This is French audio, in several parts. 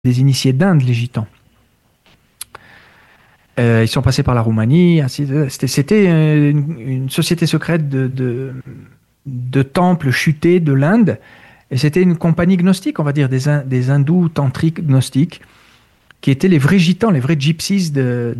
des initiés d'Inde, les gitans. Ils sont passés par la Roumanie. C'était une société secrète de temples chutés de l'Inde. Et c'était une compagnie gnostique, on va dire, des hindous tantriques gnostiques, qui étaient les vrais gitans, les vrais gypsies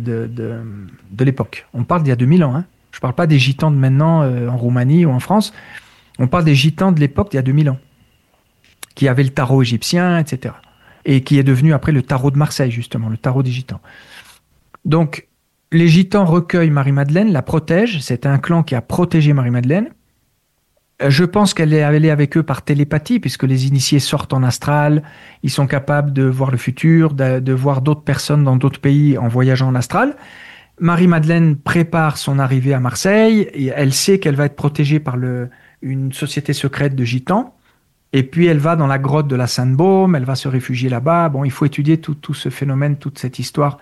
de l'époque. On parle d'il y a 2000 ans. Hein. Je ne parle pas des gitans de maintenant en Roumanie ou en France. On parle des gitans de l'époque d'il y a 2000 ans, qui avaient le tarot égyptien, etc. Et qui est devenu après le tarot de Marseille, justement, le tarot des gitans. Donc, les gitans recueillent Marie-Madeleine, la protègent. C'était un clan qui a protégé Marie-Madeleine. Je pense qu'elle est allée avec eux par télépathie, puisque les initiés sortent en astral. Ils sont capables de voir le futur, de voir d'autres personnes dans d'autres pays en voyageant en astral. Marie-Madeleine prépare son arrivée à Marseille. Et elle sait qu'elle va être protégée par une société secrète de gitans. Et puis, elle va dans la grotte de la Sainte-Baume. Elle va se réfugier là-bas. Bon, il faut étudier tout ce phénomène, toute cette histoire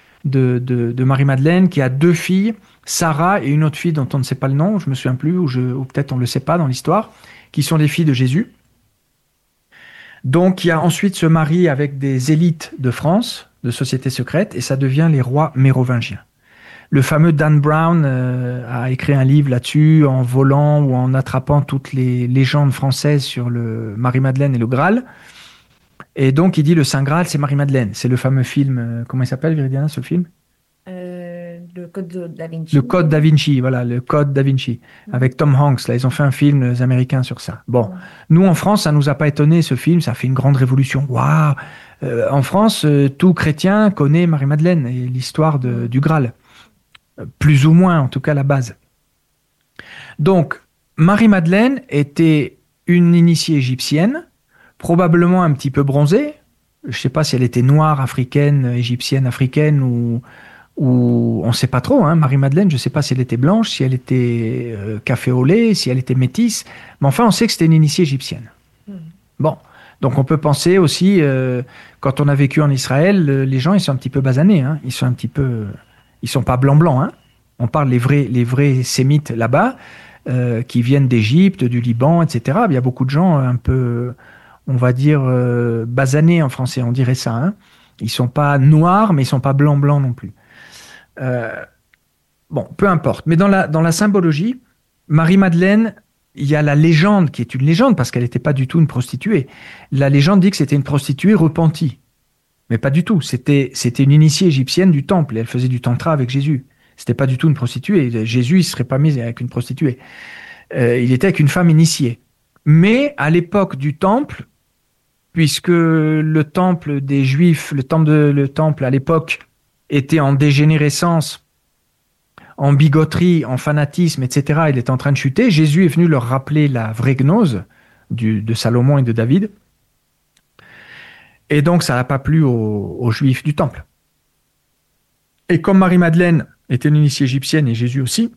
de Marie-Madeleine, qui a 2 filles, Sarah et une autre fille dont on ne sait pas le nom, je me souviens plus, ou peut-être on ne le sait pas dans l'histoire, qui sont des filles de Jésus. Donc il y a ensuite ce mari avec des élites de France, de sociétés secrètes, et ça devient les rois mérovingiens. Le fameux Dan Brown a écrit un livre là-dessus, en volant ou en attrapant toutes les légendes françaises sur le Marie-Madeleine et le Graal. Et donc, il dit le Saint Graal, c'est Marie-Madeleine. C'est le fameux film, comment il s'appelle, Viridiana, ce film? Le Code Da Vinci. Le Code Da Vinci, voilà, le Code Da Vinci, avec Tom Hanks. Là, ils ont fait un film, les Américains, sur ça. Bon, nous, en France, ça ne nous a pas étonné, ce film. Ça a fait une grande révolution. Waouh! En France, tout chrétien connaît Marie-Madeleine et l'histoire du Graal. Plus ou moins, en tout cas, la base. Donc, Marie-Madeleine était une initiée égyptienne, probablement un petit peu bronzée. Je ne sais pas si elle était noire, africaine, égyptienne, africaine ou on ne sait pas trop. Hein. Marie-Madeleine, je ne sais pas si elle était blanche, si elle était café au lait, si elle était métisse. Mais enfin, on sait que c'était une initiée égyptienne. Bon, donc on peut penser aussi, quand on a vécu en Israël, les gens, ils sont un petit peu basanés. Hein. Ils sont pas blancs-blancs. Hein. On parle les vrais sémites là-bas, qui viennent d'Égypte, du Liban, etc. Il y a beaucoup de gens un peu, on va dire, basanés en français, on dirait ça. Hein. Ils sont pas noirs, mais ils sont pas blancs non plus. Bon, peu importe. Mais dans la symbologie, Marie-Madeleine, il y a la légende qui est une légende parce qu'elle n'était pas du tout une prostituée. La légende dit que c'était une prostituée repentie. Mais pas du tout. C'était une initiée égyptienne du temple. Et elle faisait du tantra avec Jésus. C'était pas du tout une prostituée. Jésus, il ne serait pas mis avec une prostituée. Il était avec une femme initiée. Mais à l'époque du temple, puisque le temple des Juifs, le temple à l'époque, était en dégénérescence, en bigoterie, en fanatisme, etc., il était en train de chuter, Jésus est venu leur rappeler la vraie gnose de Salomon et de David. Et donc, ça n'a pas plu aux Juifs du temple. Et comme Marie-Madeleine était une initiée égyptienne et Jésus aussi,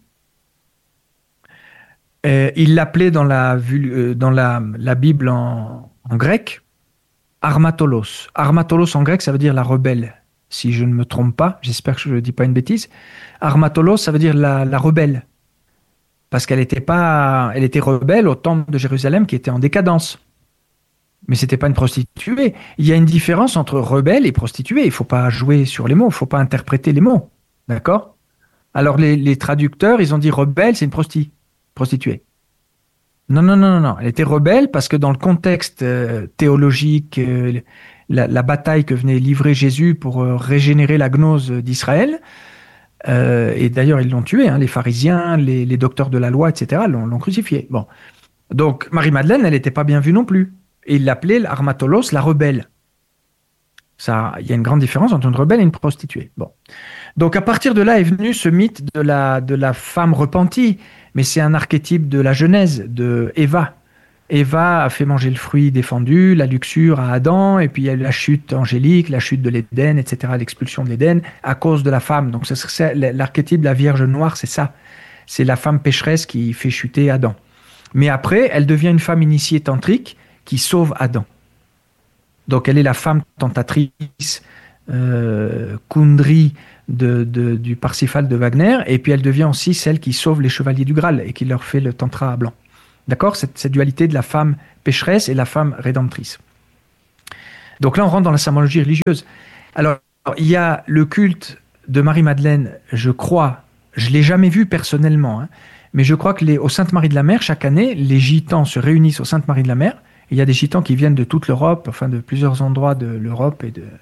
il l'appelait dans la Bible en grec Armatolos. Armatolos en grec, ça veut dire la rebelle. Si je ne me trompe pas, j'espère que je ne dis pas une bêtise. Armatolos, ça veut dire la rebelle. Parce elle était rebelle au temple de Jérusalem qui était en décadence. Mais ce n'était pas une prostituée. Il y a une différence entre rebelle et prostituée. Il ne faut pas jouer sur les mots, il ne faut pas interpréter les mots. D'accord? Alors les traducteurs, ils ont dit rebelle, c'est une prostituée. Non. Elle était rebelle parce que dans le contexte théologique, la bataille que venait livrer Jésus pour régénérer la gnose d'Israël, et d'ailleurs ils l'ont tué, hein, les pharisiens, les docteurs de la loi, etc., l'ont crucifié. Bon. Donc Marie-Madeleine, elle n'était pas bien vue non plus. Et il l'appelait l'Armatolos, la rebelle. Ça, il y a une grande différence entre une rebelle et une prostituée. Bon. Donc à partir de là est venu ce mythe de la femme repentie, mais c'est un archétype de la Genèse, de Éva. Éva a fait manger le fruit défendu, la luxure à Adam, et puis il y a eu la chute angélique, la chute de l'Éden, etc., l'expulsion de l'Éden, à cause de la femme. Donc c'est l'archétype de la Vierge Noire, c'est ça. C'est la femme pécheresse qui fait chuter Adam. Mais après, elle devient une femme initiée tantrique qui sauve Adam. Donc elle est la femme tentatrice, Kundry du Parsifal de Wagner, et puis elle devient aussi celle qui sauve les chevaliers du Graal et qui leur fait le tantra blanc. D'accord? Cette dualité de la femme pécheresse et la femme rédemptrice. Donc là, on rentre dans la symbologie religieuse. Alors, il y a le culte de Marie-Madeleine, je crois, je ne l'ai jamais vu personnellement, hein, mais je crois que au Sainte-Marie de la Mer, chaque année, les gitans se réunissent au Sainte-Marie de la Mer. Il y a des gitans qui viennent de toute l'Europe, enfin de plusieurs endroits de l'Europe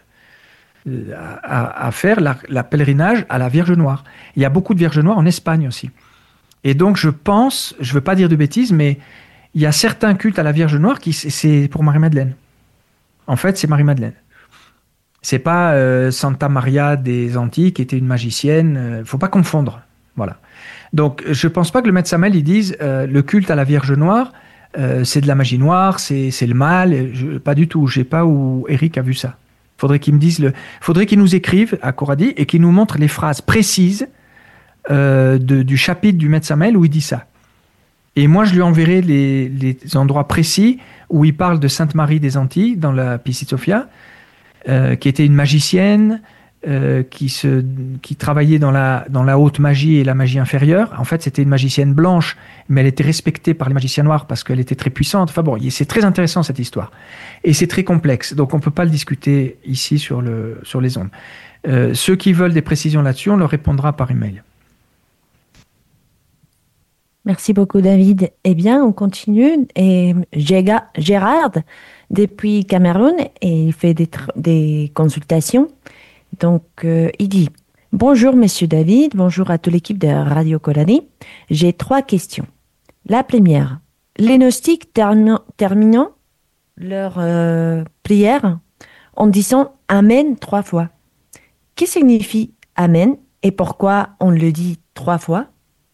à faire la pèlerinage à la Vierge Noire. Il y a beaucoup de Vierges Noires en Espagne aussi. Et donc je pense, je ne veux pas dire de bêtises, mais il y a certains cultes à la Vierge Noire qui c'est pour Marie-Madeleine. En fait, c'est Marie-Madeleine. C'est pas Santa Maria des Antilles qui était une magicienne. Faut pas confondre. Voilà. Donc, je pense pas que le maître Samael ils disent le culte à la Vierge Noire, c'est de la magie noire, c'est le mal. Pas du tout. Je sais pas où Eric a vu ça. Faudrait qu'il me dise faudrait qu'il nous écrive à Corradi et qu'il nous montre les phrases précises du chapitre du maître Samael où il dit ça. Et moi, je lui enverrai les endroits précis où il parle de Sainte Marie des Antilles dans la Piscis Sophia. Qui était une magicienne, qui travaillait dans la haute magie et la magie inférieure. En fait, c'était une magicienne blanche, mais elle était respectée par les magiciens noirs parce qu'elle était très puissante. Enfin bon, c'est très intéressant cette histoire. Et c'est très complexe, donc on ne peut pas le discuter ici sur les ondes. Ceux qui veulent des précisions là-dessus, on leur répondra par email. Merci beaucoup, David. Eh bien, on continue. Et Gérard, depuis Cameroun, et il fait des consultations. Donc, il dit « Bonjour, Monsieur David. Bonjour à toute l'équipe de Radio Corradi. J'ai 3 questions. La première, les gnostiques terminant leur prière en disant « Amen » 3 fois. Que signifie « Amen » et pourquoi on le dit 3 fois?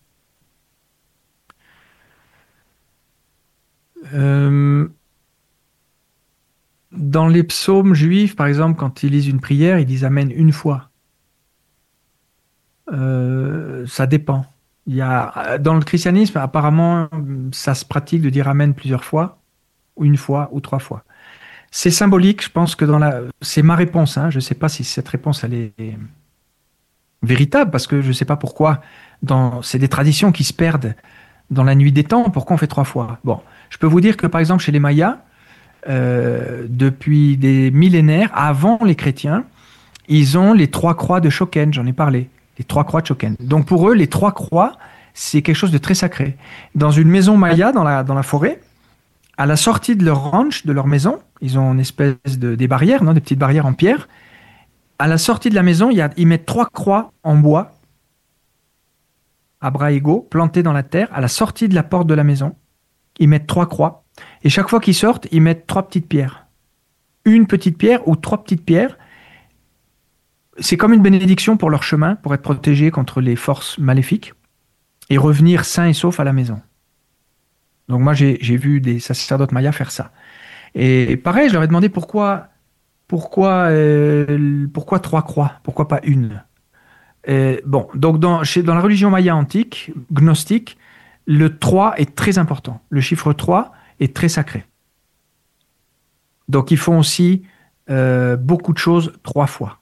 Dans les psaumes juifs, par exemple, quand ils lisent une prière, ils disent Amen une fois. Ça dépend. Dans le christianisme, apparemment, ça se pratique de dire Amen plusieurs fois, ou une fois, ou 3 fois. C'est symbolique, je pense que c'est ma réponse. Hein, je ne sais pas si cette réponse elle est véritable, parce que je ne sais pas pourquoi. C'est des traditions qui se perdent dans la nuit des temps. Pourquoi on fait 3 fois? Bon, je peux vous dire que par exemple chez les Mayas, depuis des millénaires, avant les chrétiens, ils ont les 3 croix de Choquén, j'en ai parlé, les 3 croix de Choquén. Donc pour eux, les 3 croix, c'est quelque chose de très sacré. Dans une maison maya, dans la forêt, à la sortie de leur ranch, de leur maison, ils ont une espèce des barrières, des petites barrières en pierre. À la sortie de la maison, ils mettent 3 croix en bois, à bras égaux, plantées dans la terre. À la sortie de la porte de la maison, ils mettent 3 croix. Et chaque fois qu'ils sortent, ils mettent 3 petites pierres. Une petite pierre ou 3 petites pierres. C'est comme une bénédiction pour leur chemin, pour être protégés contre les forces maléfiques et revenir sains et saufs à la maison. Donc moi, j'ai vu des sacerdotes mayas faire ça. Et pareil, je leur ai demandé pourquoi 3 croix, pourquoi pas une. Bon, donc dans la religion maya antique, gnostique, le 3 est très important. Le chiffre 3 est très sacré. Donc ils font aussi beaucoup de choses 3 fois.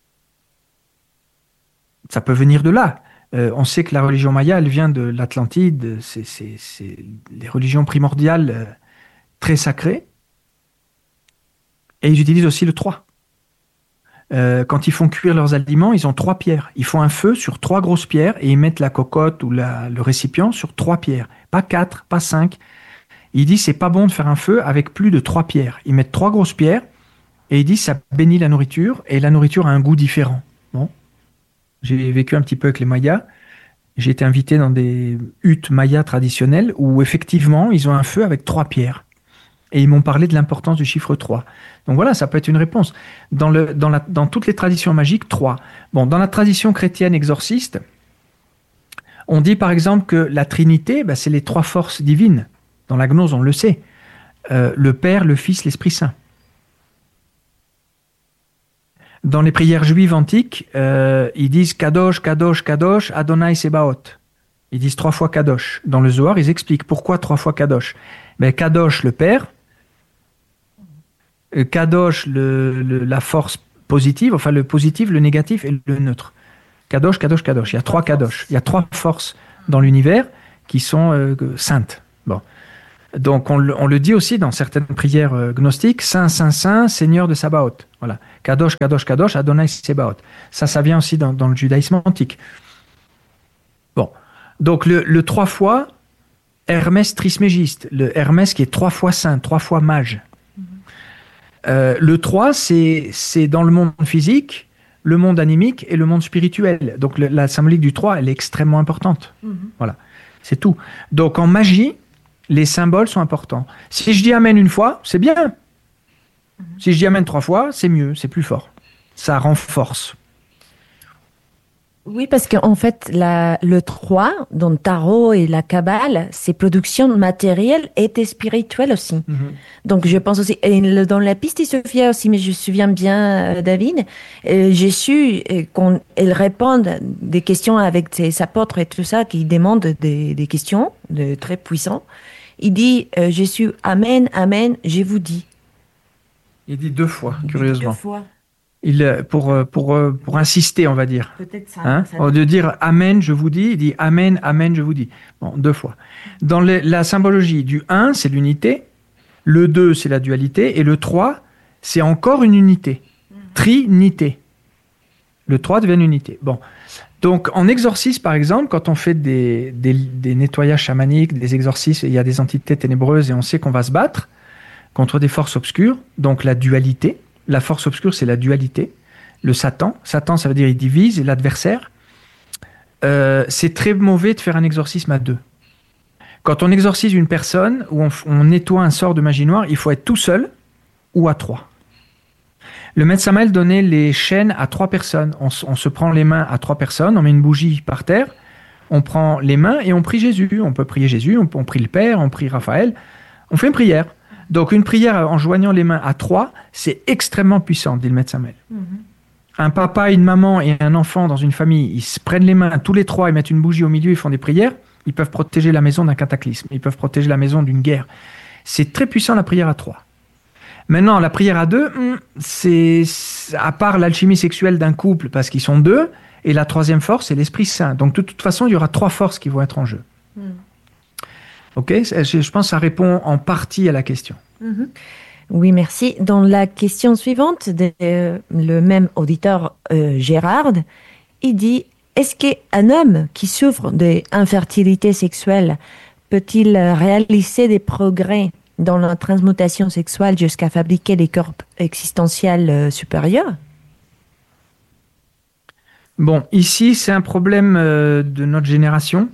Ça peut venir de là. On sait que la religion maya, elle vient de l'Atlantide. C'est les religions primordiales très sacrées. Et ils utilisent aussi le 3. Quand ils font cuire leurs aliments, ils ont 3 pierres. Ils font un feu sur 3 grosses pierres et ils mettent la cocotte ou le récipient sur 3 pierres. Pas 4, pas 5. Ils disent c'est pas bon de faire un feu avec plus de 3 pierres. Ils mettent 3 grosses pierres et ils disent ça bénit la nourriture et la nourriture a un goût différent. Bon. J'ai vécu un petit peu avec les Mayas. J'ai été invité dans des huttes mayas traditionnelles où effectivement ils ont un feu avec 3 pierres. Et ils m'ont parlé de l'importance du chiffre 3. Donc voilà, ça peut être une réponse. Dans toutes les traditions magiques, 3. Bon, dans la tradition chrétienne exorciste, on dit par exemple que la Trinité, c'est les 3 forces divines. Dans la gnose, on le sait. Le Père, le Fils, l'Esprit Saint. Dans les prières juives antiques, ils disent Kadosh, Kadosh, Kadosh, Adonai Sebaot. Ils disent 3 fois Kadosh. Dans le Zohar, ils expliquent pourquoi 3 fois Kadosh. Kadosh, le Père. Kadosh, la force positive, enfin le positif, le négatif et le neutre. Kadosh, Kadosh, Kadosh. Il y a 3 Kadosh. Il y a 3 forces dans l'univers qui sont saintes. Bon. Donc on le dit aussi dans certaines prières gnostiques, Saint, Saint, Saint, Seigneur de Sabaoth. Voilà. Kadosh, Kadosh, Kadosh, Adonai Sebaoth. Ça vient aussi dans le judaïsme antique. Bon. Donc le 3 fois, Hermès Trismégiste, le Hermès qui est 3 fois saint, 3 fois mage. Le 3, c'est dans le monde physique, le monde animique et le monde spirituel. Donc la symbolique du 3, elle est extrêmement importante. Voilà, c'est tout. Donc en magie, les symboles sont importants. Si je dis Amen une fois, c'est bien. Si je dis Amen 3 fois, c'est mieux, c'est plus fort. Ça renforce. Oui, parce qu'en fait, le 3, dans le tarot et la Kabbale, c'est production matérielle et spirituelle aussi. Donc, je pense aussi, et dans la piste Sophia aussi, mais je me souviens bien, David, j'ai su qu'elle répond des questions avec ses apôtres et tout ça, qui demandent des questions très puissantes. Il dit, je suis Amen, Amen, je vous dis. Il dit 2 fois, curieusement. 2 fois. Pour insister, on va dire. Peut-être ça. Hein? Au lieu de dire Amen, je vous dis, il dit Amen, Amen, je vous dis. Bon, 2 fois. Dans la symbologie du 1, c'est l'unité. Le 2, c'est la dualité. Et le 3, c'est encore une unité. Trinité. Le 3 devient une unité. Bon. Donc, en exorcisme, par exemple, quand on fait des nettoyages chamaniques, des exorcismes, il y a des entités ténébreuses et on sait qu'on va se battre contre des forces obscures. Donc, la dualité. La force obscure, c'est la dualité. Le Satan. Satan, ça veut dire il divise, et l'adversaire. C'est très mauvais de faire un exorcisme à 2. Quand on exorcise une personne, ou on nettoie un sort de magie noire, il faut être tout seul ou à 3. Le maître Samael donnait les chaînes à 3 personnes. On se prend les mains à 3 personnes, on met une bougie par terre, on prend les mains et on prie Jésus. On peut prier Jésus, on prie le Père, on prie Raphaël. On fait une prière. Donc une prière en joignant les mains à 3, c'est extrêmement puissant, dit le maître Samael. Un papa, une maman et un enfant dans une famille, ils se prennent les mains, tous les 3, ils mettent une bougie au milieu, ils font des prières, ils peuvent protéger la maison d'un cataclysme, ils peuvent protéger la maison d'une guerre. C'est très puissant la prière à 3. Maintenant, la prière à 2, c'est à part l'alchimie sexuelle d'un couple, parce qu'ils sont 2, et la 3e force, c'est l'Esprit Saint. Donc de toute façon, il y aura 3 forces qui vont être en jeu. Ok, je pense que ça répond en partie à la question. Oui, merci. Dans la question suivante, le même auditeur Gérard, il dit, est-ce qu'un homme qui souffre d'infertilité sexuelle peut-il réaliser des progrès dans la transmutation sexuelle jusqu'à fabriquer des corps existentiels supérieurs? Bon, ici, c'est un problème de notre génération.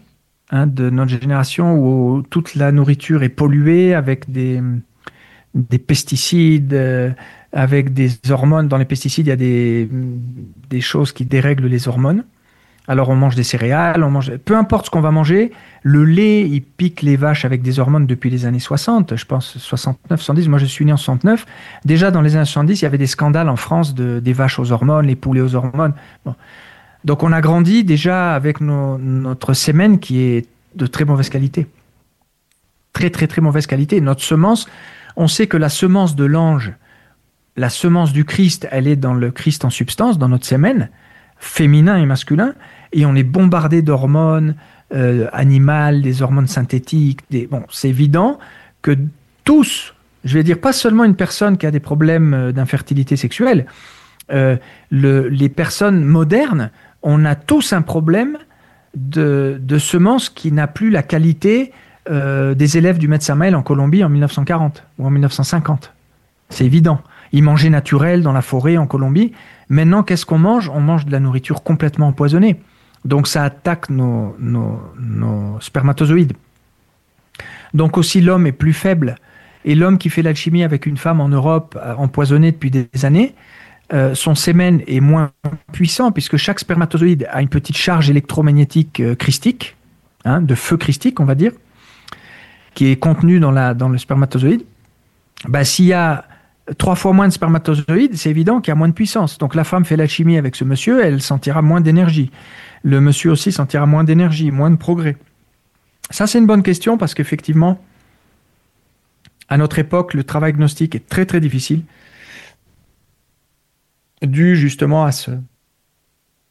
Où toute la nourriture est polluée avec des pesticides, avec des hormones. Dans les pesticides, il y a des choses qui dérèglent les hormones. Alors on mange des céréales, peu importe ce qu'on va manger, le lait, il pique les vaches avec des hormones depuis les années 60, je pense 69, 70, moi je suis né en 69. Déjà dans les années 70, il y avait des scandales en France des vaches aux hormones, les poulets aux hormones. Bon. Donc on a grandi déjà avec notre sémène qui est de très mauvaise qualité. Très très très mauvaise qualité. Notre semence, on sait que la semence de l'ange, la semence du Christ, elle est dans le Christ en substance, dans notre sémène, féminin et masculin, et on est bombardé d'hormones animales, des hormones synthétiques. Bon, c'est évident que tous, je vais dire pas seulement une personne qui a des problèmes d'infertilité sexuelle, les personnes modernes, on a tous un problème de semence qui n'a plus la qualité des élèves du maître Samael en Colombie en 1940 ou en 1950. C'est évident. Ils mangeaient naturel dans la forêt en Colombie. Maintenant, qu'est-ce qu'on mange? On mange de la nourriture complètement empoisonnée. Donc ça attaque nos spermatozoïdes. Donc aussi l'homme est plus faible. Et l'homme qui fait l'alchimie avec une femme en Europe, empoisonnée depuis des années, son sémen est moins puissant puisque chaque spermatozoïde a une petite charge électromagnétique christique, de feu christique on va dire, qui est contenue dans le spermatozoïde. S'il y a 3 fois moins de spermatozoïdes, c'est évident qu'il y a moins de puissance. Donc la femme fait l'alchimie avec ce monsieur, elle sentira moins d'énergie. Le monsieur aussi sentira moins d'énergie, moins de progrès. Ça c'est une bonne question parce qu'effectivement, à notre époque, le travail gnostique est très très difficile, dû justement à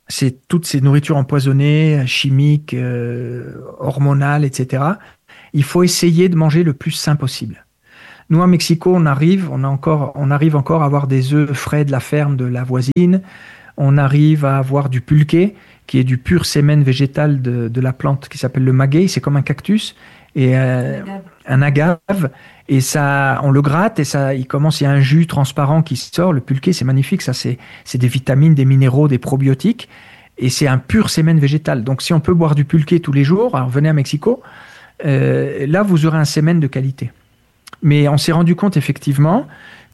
c'est toutes ces nourritures empoisonnées, chimiques, hormonales, etc. Il faut essayer de manger le plus sain possible. Nous, à Mexico, on arrive encore à avoir des œufs frais de la ferme de la voisine. On arrive à avoir du pulque, qui est du pur sémen végétal de la plante qui s'appelle le maguey. C'est comme un cactus et un agave. Et ça, on le gratte et ça, il y a un jus transparent qui sort. Le pulque, c'est magnifique. Ça, c'est des vitamines, des minéraux, des probiotiques. Et c'est un pur sémen végétal. Donc, si on peut boire du pulque tous les jours, alors venez à Mexico, là, vous aurez un sémen de qualité. Mais on s'est rendu compte effectivement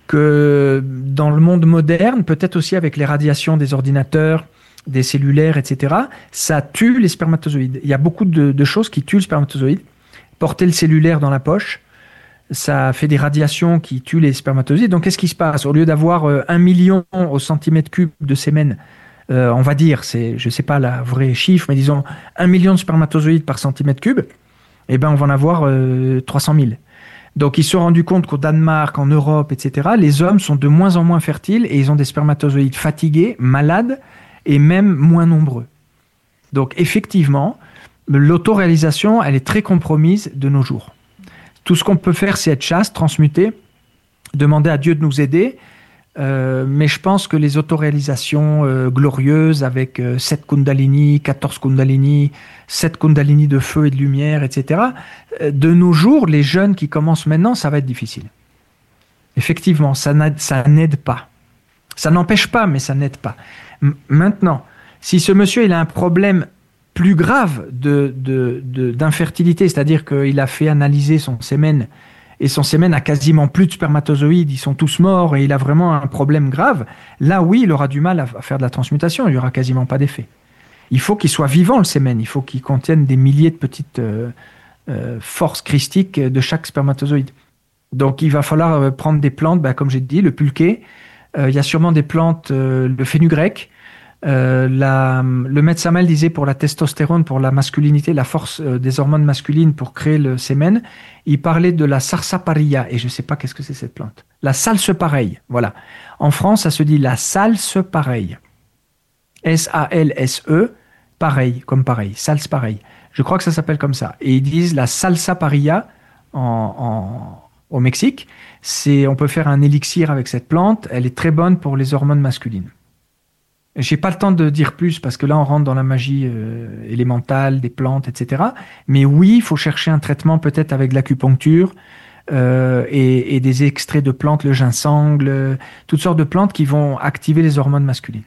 que dans le monde moderne, peut-être aussi avec les radiations des ordinateurs, des cellulaires, etc., ça tue les spermatozoïdes. Il y a beaucoup de choses qui tuent le spermatozoïde. Porter le cellulaire dans la poche, ça fait des radiations qui tuent les spermatozoïdes. Donc, qu'est-ce qui se passe? Au lieu d'avoir 1 million au centimètre cube de sémen, on va dire, je ne sais pas la vraie chiffre, mais disons 1 million de spermatozoïdes par centimètre cube, eh ben, on va en avoir 300 000. Donc, ils se sont rendus compte qu'au Danemark, en Europe, etc., les hommes sont de moins en moins fertiles et ils ont des spermatozoïdes fatigués, malades et même moins nombreux. Donc, effectivement, l'autoréalisation, elle est très compromise de nos jours. Tout ce qu'on peut faire, c'est être chaste, transmuter, demander à Dieu de nous aider. Mais je pense que les autoréalisations glorieuses avec 7 kundalini, 14 kundalini, 7 kundalini de feu et de lumière, etc., de nos jours, les jeunes qui commencent maintenant, ça va être difficile. Effectivement, ça n'aide pas. Ça n'empêche pas, mais ça n'aide pas. Maintenant, si ce monsieur il a un problème plus grave d'infertilité, c'est-à-dire qu'il a fait analyser son sémen, et son sémen a quasiment plus de spermatozoïdes, ils sont tous morts et il a vraiment un problème grave, là oui, il aura du mal à faire de la transmutation, il n'y aura quasiment pas d'effet. Il faut qu'il soit vivant le sémen, il faut qu'il contienne des milliers de petites forces christiques de chaque spermatozoïde. Donc il va falloir prendre des plantes, comme j'ai dit, le pulque, il y a sûrement des plantes, le fenugrec, le maître Samuel disait pour la testostérone, pour la masculinité, la force des hormones masculines pour créer le sémen, il parlait de la sarsaparilla, et je ne sais pas qu'est-ce que c'est cette plante. La salse-pareille, voilà. En France, ça se dit la salse-pareille. S-A-L-S-E, pareil, comme pareil, salse-pareille. Je crois que ça s'appelle comme ça. Et ils disent la salsa parilla au Mexique. On peut faire un élixir avec cette plante, elle est très bonne pour les hormones masculines. J'ai pas le temps de dire plus parce que là on rentre dans la magie élémentale des plantes, etc. Mais oui, il faut chercher un traitement peut-être avec de l'acupuncture et des extraits de plantes, le ginseng, toutes sortes de plantes qui vont activer les hormones masculines.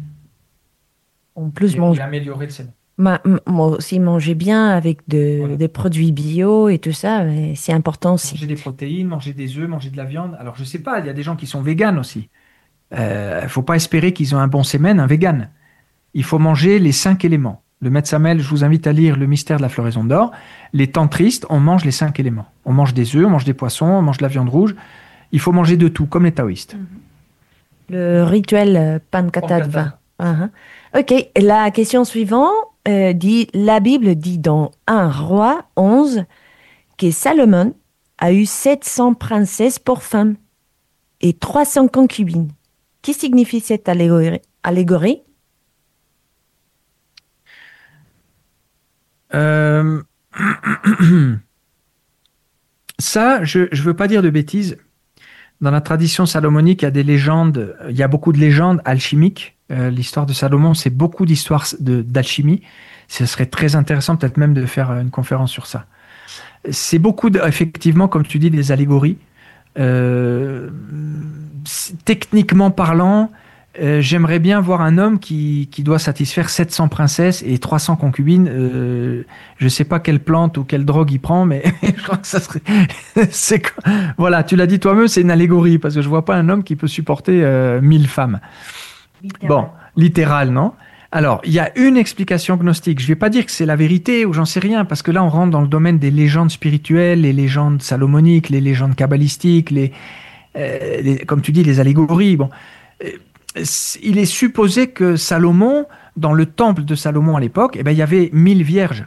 En plus, et améliorer le sémen. Moi aussi, manger bien avec des produits bio et tout ça, c'est important aussi. Manger des protéines, manger des œufs, manger de la viande. Alors je sais pas, il y a des gens qui sont véganes aussi. Faut pas espérer qu'ils ont un bon sémen, un vegan. Il faut manger les 5 éléments. Le maître Samuel, je vous invite à lire Le mystère de la floraison d'or. Les tantristes, on mange les 5 éléments. On mange des œufs, on mange des poissons, on mange de la viande rouge. Il faut manger de tout, comme les taoïstes. Le rituel Pancatattva. Ok, la question suivante dit, la Bible dit dans 1 Roi 11 que Salomon a eu 700 princesses pour femmes et 300 concubines. Qui signifie cette allégorie? Ça, je ne veux pas dire de bêtises. Dans la tradition salomonique, il y a des légendes, il y a beaucoup de légendes alchimiques. L'histoire de Salomon, c'est beaucoup d'histoires d'alchimie. Ce serait très intéressant peut-être même de faire une conférence sur ça. C'est beaucoup, effectivement, comme tu dis, des allégories. Techniquement parlant, j'aimerais bien voir un homme qui doit satisfaire 700 princesses et 300 concubines. Je ne sais pas quelle plante ou quelle drogue il prend, mais je crois que ça serait... Voilà, tu l'as dit toi-même, c'est une allégorie, parce que je ne vois pas un homme qui peut supporter 1000 femmes. Littéral. Bon, littéral, non? Alors, il y a une explication gnostique. Je ne vais pas dire que c'est la vérité ou j'en sais rien, parce que là, on rentre dans le domaine des légendes spirituelles, les légendes salomoniques, les légendes kabbalistiques, comme tu dis, les allégories. Bon, il est supposé que Salomon, dans le temple de Salomon à l'époque, il y avait 1000 vierges.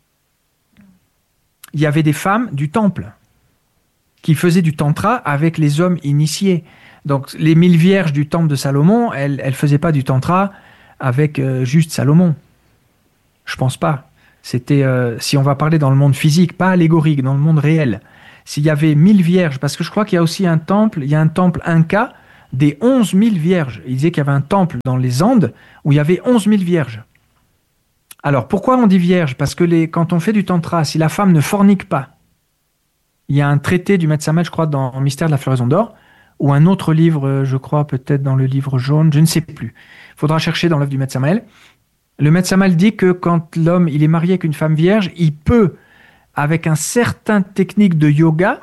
Il y avait des femmes du temple qui faisaient du tantra avec les hommes initiés. Donc, les 1000 vierges du temple de Salomon, elles ne faisaient pas du tantra avec juste Salomon. Je pense pas. C'était, si on va parler dans le monde physique, pas allégorique, dans le monde réel. S'il y avait 1000 vierges, parce que je crois qu'il y a aussi un temple, il y a un temple Inca des 11 000 vierges. Il disait qu'il y avait un temple dans les Andes où il y avait 11 000 vierges. Alors, pourquoi on dit vierge? Parce que quand on fait du tantra, si la femme ne fornique pas, il y a un traité du Maître Samuel, je crois, dans Mystère de la floraison d'or, ou un autre livre, je crois, peut-être dans le livre jaune, je ne sais plus. Il faudra chercher dans l'œuvre du Maître Samuel. Le Maître Samuel dit que quand l'homme il est marié avec une femme vierge, il peut, avec un certain technique de yoga,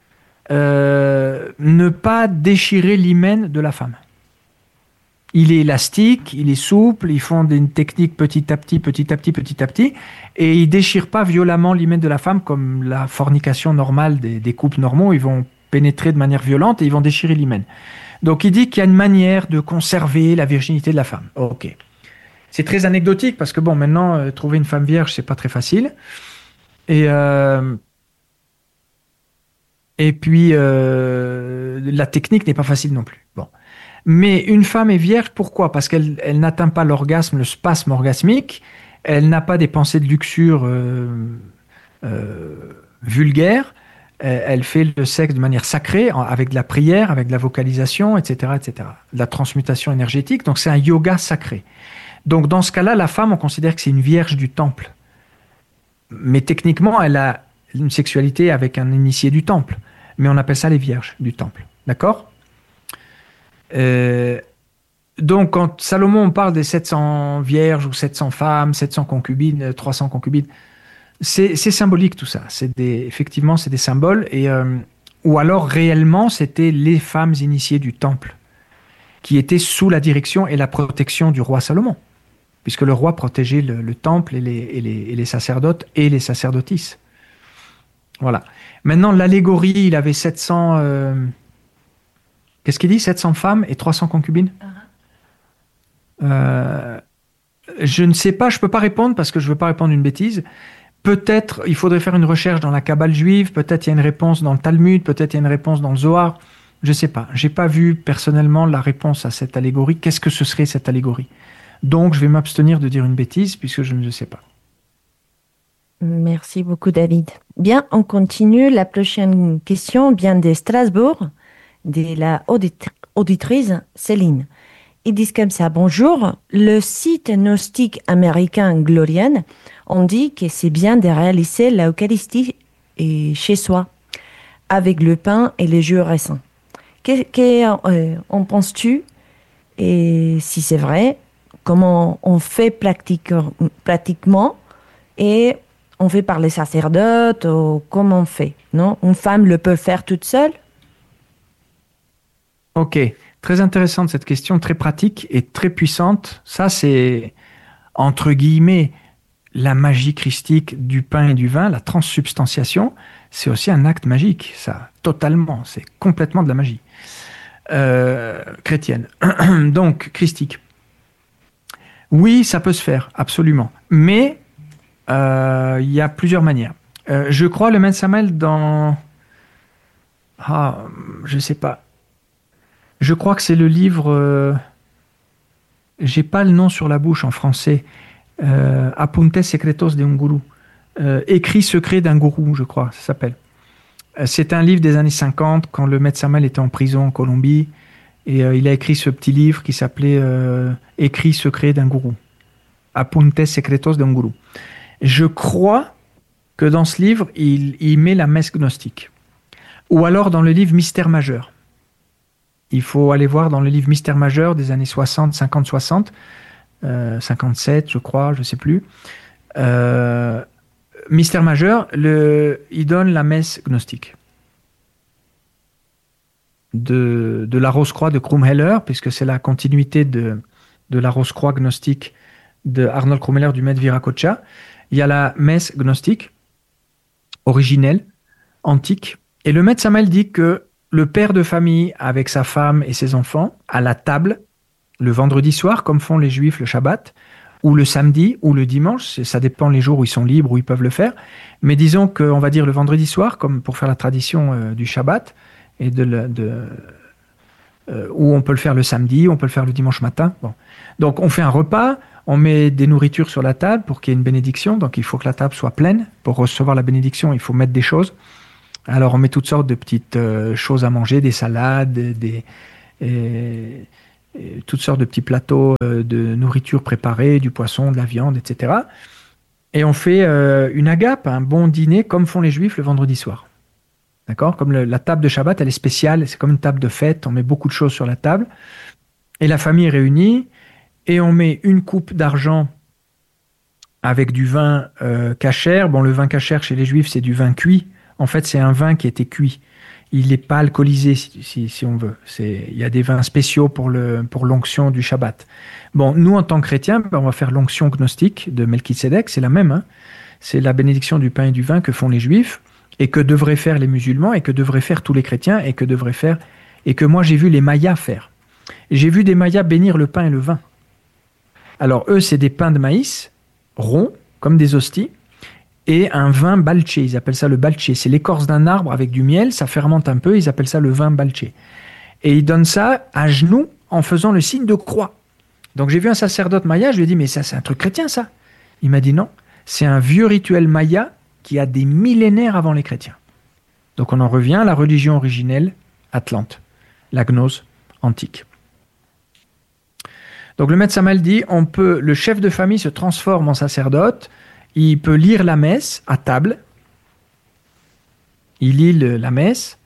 ne pas déchirer l'hymen de la femme. Il est élastique, il est souple, ils font une technique petit à petit, petit à petit, petit à petit, et il ne déchire pas violemment l'hymen de la femme comme la fornication normale des couples normaux. Ils vont pénétrer de manière violente et ils vont déchirer l'hymen. Donc il dit qu'il y a une manière de conserver la virginité de la femme. Ok. C'est très anecdotique parce que bon, maintenant, trouver une femme vierge, c'est pas très facile. Et puis, la technique n'est pas facile non plus. Bon. Mais une femme est vierge, pourquoi? Parce qu'elle n'atteint pas l'orgasme, le spasme orgasmique, elle n'a pas des pensées de luxure vulgaires, elle fait le sexe de manière sacrée, avec de la prière, avec de la vocalisation, etc., etc., de la transmutation énergétique, donc c'est un yoga sacré. Donc dans ce cas-là, la femme, on considère que c'est une vierge du temple. Mais techniquement, elle a une sexualité avec un initié du temple. Mais on appelle ça les vierges du temple. D'accord? Donc, quand Salomon parle des 700 vierges ou 700 femmes, 700 concubines, 300 concubines, c'est symbolique tout ça. Effectivement, c'est des symboles. Ou alors, réellement, c'était les femmes initiées du temple qui étaient sous la direction et la protection du roi Salomon, puisque le roi protégeait le temple et les sacerdotes et les sacerdotisses. Voilà. Maintenant, l'allégorie, il avait 700... qu'est-ce qu'il dit? 700 femmes et 300 concubines? Je ne sais pas, je ne peux pas répondre parce que je ne veux pas répondre une bêtise. Peut-être, il faudrait faire une recherche dans la Kabbale juive, peut-être il y a une réponse dans le Talmud, peut-être il y a une réponse dans le Zohar. Je ne sais pas. Je n'ai pas vu personnellement la réponse à cette allégorie. Qu'est-ce que ce serait cette allégorie? Donc, je vais m'abstenir de dire une bêtise puisque je ne sais pas. Merci beaucoup, David. Bien, on continue. La prochaine question vient de Strasbourg, de la auditrice Céline. Ils disent comme ça: bonjour, le site gnostique américain Glorian, on dit que c'est bien de réaliser l'Eucharistie chez soi, avec le pain et les jus récents. En penses-tu? Et si c'est vrai, comment on fait pratiquement? Et on fait par les sacerdotes ou comment on fait? Non? Une femme le peut faire toute seule? Ok, très intéressante cette question, très pratique et très puissante. Ça, c'est, entre guillemets, la magie christique du pain et du vin, la transsubstantiation. C'est aussi un acte magique, ça, totalement. C'est complètement de la magie chrétienne. Donc, christique. Oui, ça peut se faire, absolument. Mais il y a plusieurs manières. Je crois le Maître Samuel dans... je sais pas. Je crois que c'est le livre... j'ai pas le nom sur la bouche en français. Apuntes secretos de un guru. Écrit secret d'un gourou, je crois, ça s'appelle. C'est un livre des années 50, quand le Maître Samuel était en prison en Colombie. Et il a écrit ce petit livre qui s'appelait Écrit secret d'un gourou. Apuntes secretos de un guru. Je crois que dans ce livre, il met la messe gnostique. Ou alors dans le livre Mystère majeur. Il faut aller voir dans le livre Mystère majeur des années 60, 50, 60, 57, je crois, je ne sais plus. Mystère majeur, il donne la messe gnostique. De la Rose-Croix de Krumheller, puisque c'est la continuité de la Rose-Croix gnostique de Arnold Krumheller du Maître Viracocha. Il y a la messe gnostique, originelle, antique. Et le Maître Samuel dit que le père de famille, avec sa femme et ses enfants, à la table, le vendredi soir, comme font les Juifs le Shabbat, ou le samedi, ou le dimanche, ça dépend les jours où ils sont libres, où ils peuvent le faire. Mais disons qu'on va dire le vendredi soir, comme pour faire la tradition du Shabbat, et ou on peut le faire le samedi, on peut le faire le dimanche matin. Bon. Donc on fait un repas, on met des nourritures sur la table pour qu'il y ait une bénédiction. Donc il faut que la table soit pleine. Pour recevoir la bénédiction, il faut mettre des choses. Alors on met toutes sortes de petites choses à manger, des salades, toutes sortes de petits plateaux de nourriture préparée, du poisson, de la viande, etc. Et on fait une agape, un bon dîner, comme font les Juifs le vendredi soir. D'accord? Comme la table de Shabbat, elle est spéciale, c'est comme une table de fête, on met beaucoup de choses sur la table. Et la famille est réunie, et on met une coupe d'argent avec du vin kasher. Bon, le vin kasher chez les Juifs, c'est du vin cuit. En fait, c'est un vin qui a été cuit. Il n'est pas alcoolisé, si on veut. Il y a des vins spéciaux pour l'onction du Shabbat. Bon, nous, en tant que chrétiens, on va faire l'onction gnostique de Melchizedek, c'est la même. Hein. C'est la bénédiction du pain et du vin que font les Juifs, et que devraient faire les musulmans, et que devraient faire tous les chrétiens, et que moi, j'ai vu les Mayas faire. J'ai vu des Mayas bénir le pain et le vin. Alors, eux, c'est des pains de maïs, ronds, comme des hosties, et un vin balché, ils appellent ça le balché. C'est l'écorce d'un arbre avec du miel, ça fermente un peu, ils appellent ça le vin balché. Et ils donnent ça à genoux en faisant le signe de croix. Donc j'ai vu un sacerdote maya, je lui ai dit, mais ça c'est un truc chrétien ça. Il m'a dit non, c'est un vieux rituel maya qui a des millénaires avant les chrétiens. Donc on en revient à la religion originelle atlante, la gnose antique. Donc le maître Samael dit, le chef de famille se transforme en sacerdote, il peut lire la messe à table, il lit la messe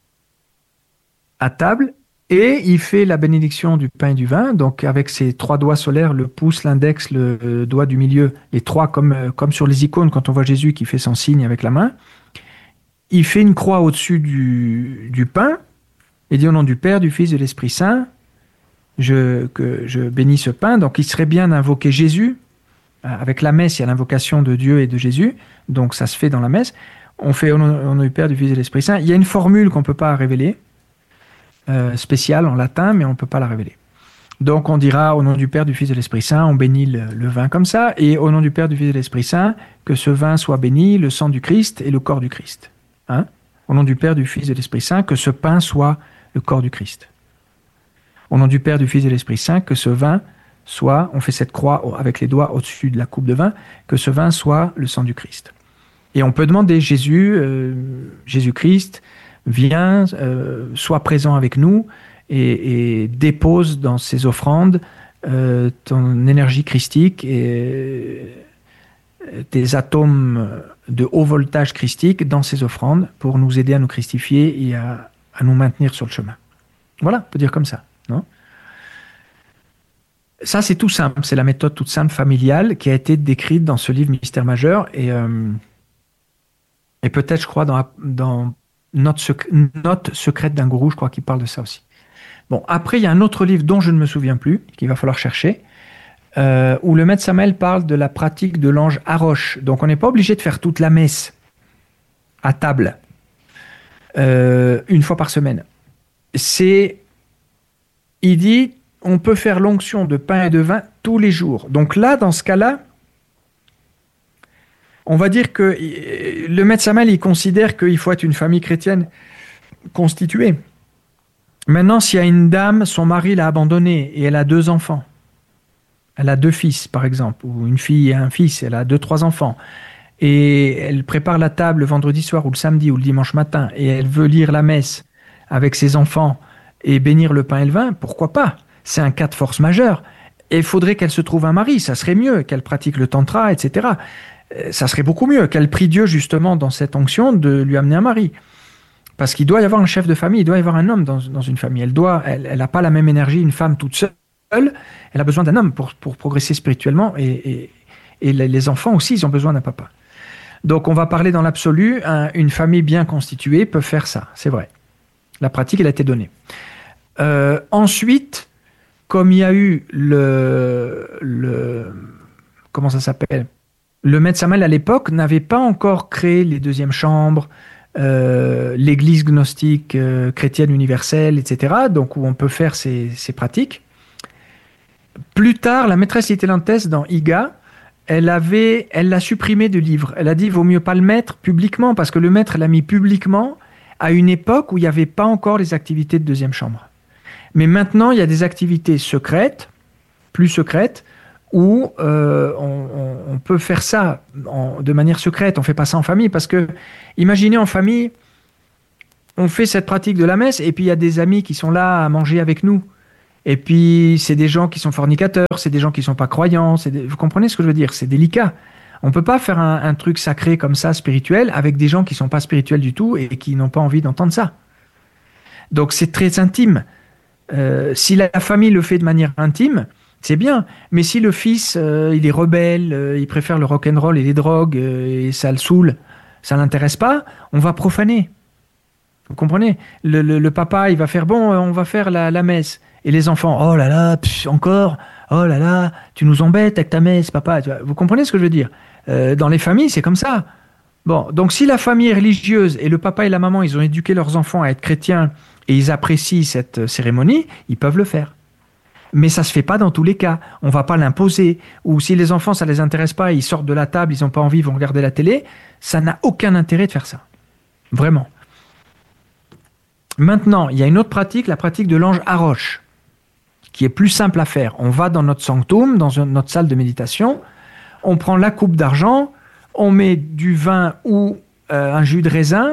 à table, et il fait la bénédiction du pain et du vin, donc avec ses 3 doigts solaires, le pouce, l'index, le doigt du milieu, les 3 comme sur les icônes quand on voit Jésus qui fait son signe avec la main. Il fait une croix au-dessus du pain, et dit au nom du Père, du Fils et de l'Esprit Saint, que je bénis ce pain. Donc il serait bien d'invoquer Jésus. Avec la messe, il y a l'invocation de Dieu et de Jésus, donc ça se fait dans la messe. On fait au nom du Père, du Fils et de l'Esprit Saint. Il y a une formule qu'on ne peut pas révéler, spéciale en latin, mais on ne peut pas la révéler. Donc on dira au nom du Père, du Fils et de l'Esprit Saint, on bénit le vin comme ça, et au nom du Père, du Fils et de l'Esprit Saint, que ce vin soit béni, le sang du Christ et le corps du Christ. Hein? Au nom du Père, du Fils et de l'Esprit Saint, que ce pain soit le corps du Christ. Au nom du Père, du Fils et de l'Esprit Saint, que ce vin soit, on fait cette croix avec les doigts au-dessus de la coupe de vin, que ce vin soit le sang du Christ. Et on peut demander, Jésus-Christ, viens, sois présent avec nous et dépose dans ces offrandes ton énergie christique et tes atomes de haut voltage christique dans ces offrandes pour nous aider à nous christifier et à nous maintenir sur le chemin. Voilà, on peut dire comme ça, non ? Ça, c'est tout simple. C'est la méthode toute simple familiale qui a été décrite dans ce livre Mystère majeur et peut-être, je crois, dans Note secrète d'un gourou, je crois qu'il parle de ça aussi. Bon, après, il y a un autre livre dont je ne me souviens plus, qu'il va falloir chercher, où le maître Samael parle de la pratique de l'ange Harosh. Donc, on n'est pas obligé de faire toute la messe à table une fois par semaine. Il dit, on peut faire l'onction de pain et de vin tous les jours. Donc là, dans ce cas-là, on va dire que le maître Samael, il considère qu'il faut être une famille chrétienne constituée. Maintenant, s'il y a une dame, son mari l'a abandonnée et elle a 2 enfants, elle a 2 fils par exemple, ou une fille et un fils, elle a 2-3 enfants, et elle prépare la table le vendredi soir ou le samedi ou le dimanche matin, et elle veut lire la messe avec ses enfants et bénir le pain et le vin, pourquoi pas ? C'est un cas de force majeure. Et il faudrait qu'elle se trouve un mari, ça serait mieux, qu'elle pratique le tantra, etc. Ça serait beaucoup mieux qu'elle prie Dieu justement dans cette onction de lui amener un mari. Parce qu'il doit y avoir un chef de famille, il doit y avoir un homme dans une famille. Elle n'a pas la même énergie, une femme toute seule. Elle a besoin d'un homme pour progresser spirituellement. Et les enfants aussi, ils ont besoin d'un papa. Donc on va parler dans l'absolu, une famille bien constituée peut faire ça, c'est vrai. La pratique, elle a été donnée. Ensuite, comme il y a eu comment ça s'appelle ? Le maître Samael à l'époque n'avait pas encore créé les 2e chambres, l'église gnostique chrétienne universelle, etc. Donc où on peut faire ces pratiques. Plus tard, la maîtresse Itelantès dans Iga, elle l'a supprimé du livre. Elle a dit, il vaut mieux pas le mettre publiquement, parce que le maître l'a mis publiquement à une époque où il n'y avait pas encore les activités de 2e chambre. Mais maintenant, il y a des activités secrètes, plus secrètes, où on peut faire ça de manière secrète. On ne fait pas ça en famille. Parce que, imaginez en famille, on fait cette pratique de la messe, et puis il y a des amis qui sont là à manger avec nous. Et puis, c'est des gens qui sont fornicateurs, c'est des gens qui ne sont pas croyants. Vous comprenez ce que je veux dire? C'est délicat. On ne peut pas faire un truc sacré comme ça, spirituel, avec des gens qui ne sont pas spirituels du tout et qui n'ont pas envie d'entendre ça. Donc, c'est très intime. Si la famille le fait de manière intime, c'est bien. Mais si le fils, il est rebelle, il préfère le rock'n'roll et les drogues, et ça le saoule, ça ne l'intéresse pas, on va profaner. Vous comprenez? Le papa, il va faire, bon, on va faire la messe. Et les enfants, oh là là, encore, oh là là, tu nous embêtes avec ta messe, papa. Vous comprenez ce que je veux dire? Dans les familles, c'est comme ça. Bon, donc si la famille est religieuse et le papa et la maman, ils ont éduqué leurs enfants à être chrétiens et ils apprécient cette cérémonie, ils peuvent le faire. Mais ça ne se fait pas dans tous les cas. On ne va pas l'imposer. Ou si les enfants, ça ne les intéresse pas, ils sortent de la table, ils n'ont pas envie, ils vont regarder la télé, ça n'a aucun intérêt de faire ça. Vraiment. Maintenant, il y a une autre pratique, la pratique de l'ange Haroche, qui est plus simple à faire. On va dans notre sanctum, dans notre salle de méditation, on prend la coupe d'argent, on met du vin ou un jus de raisin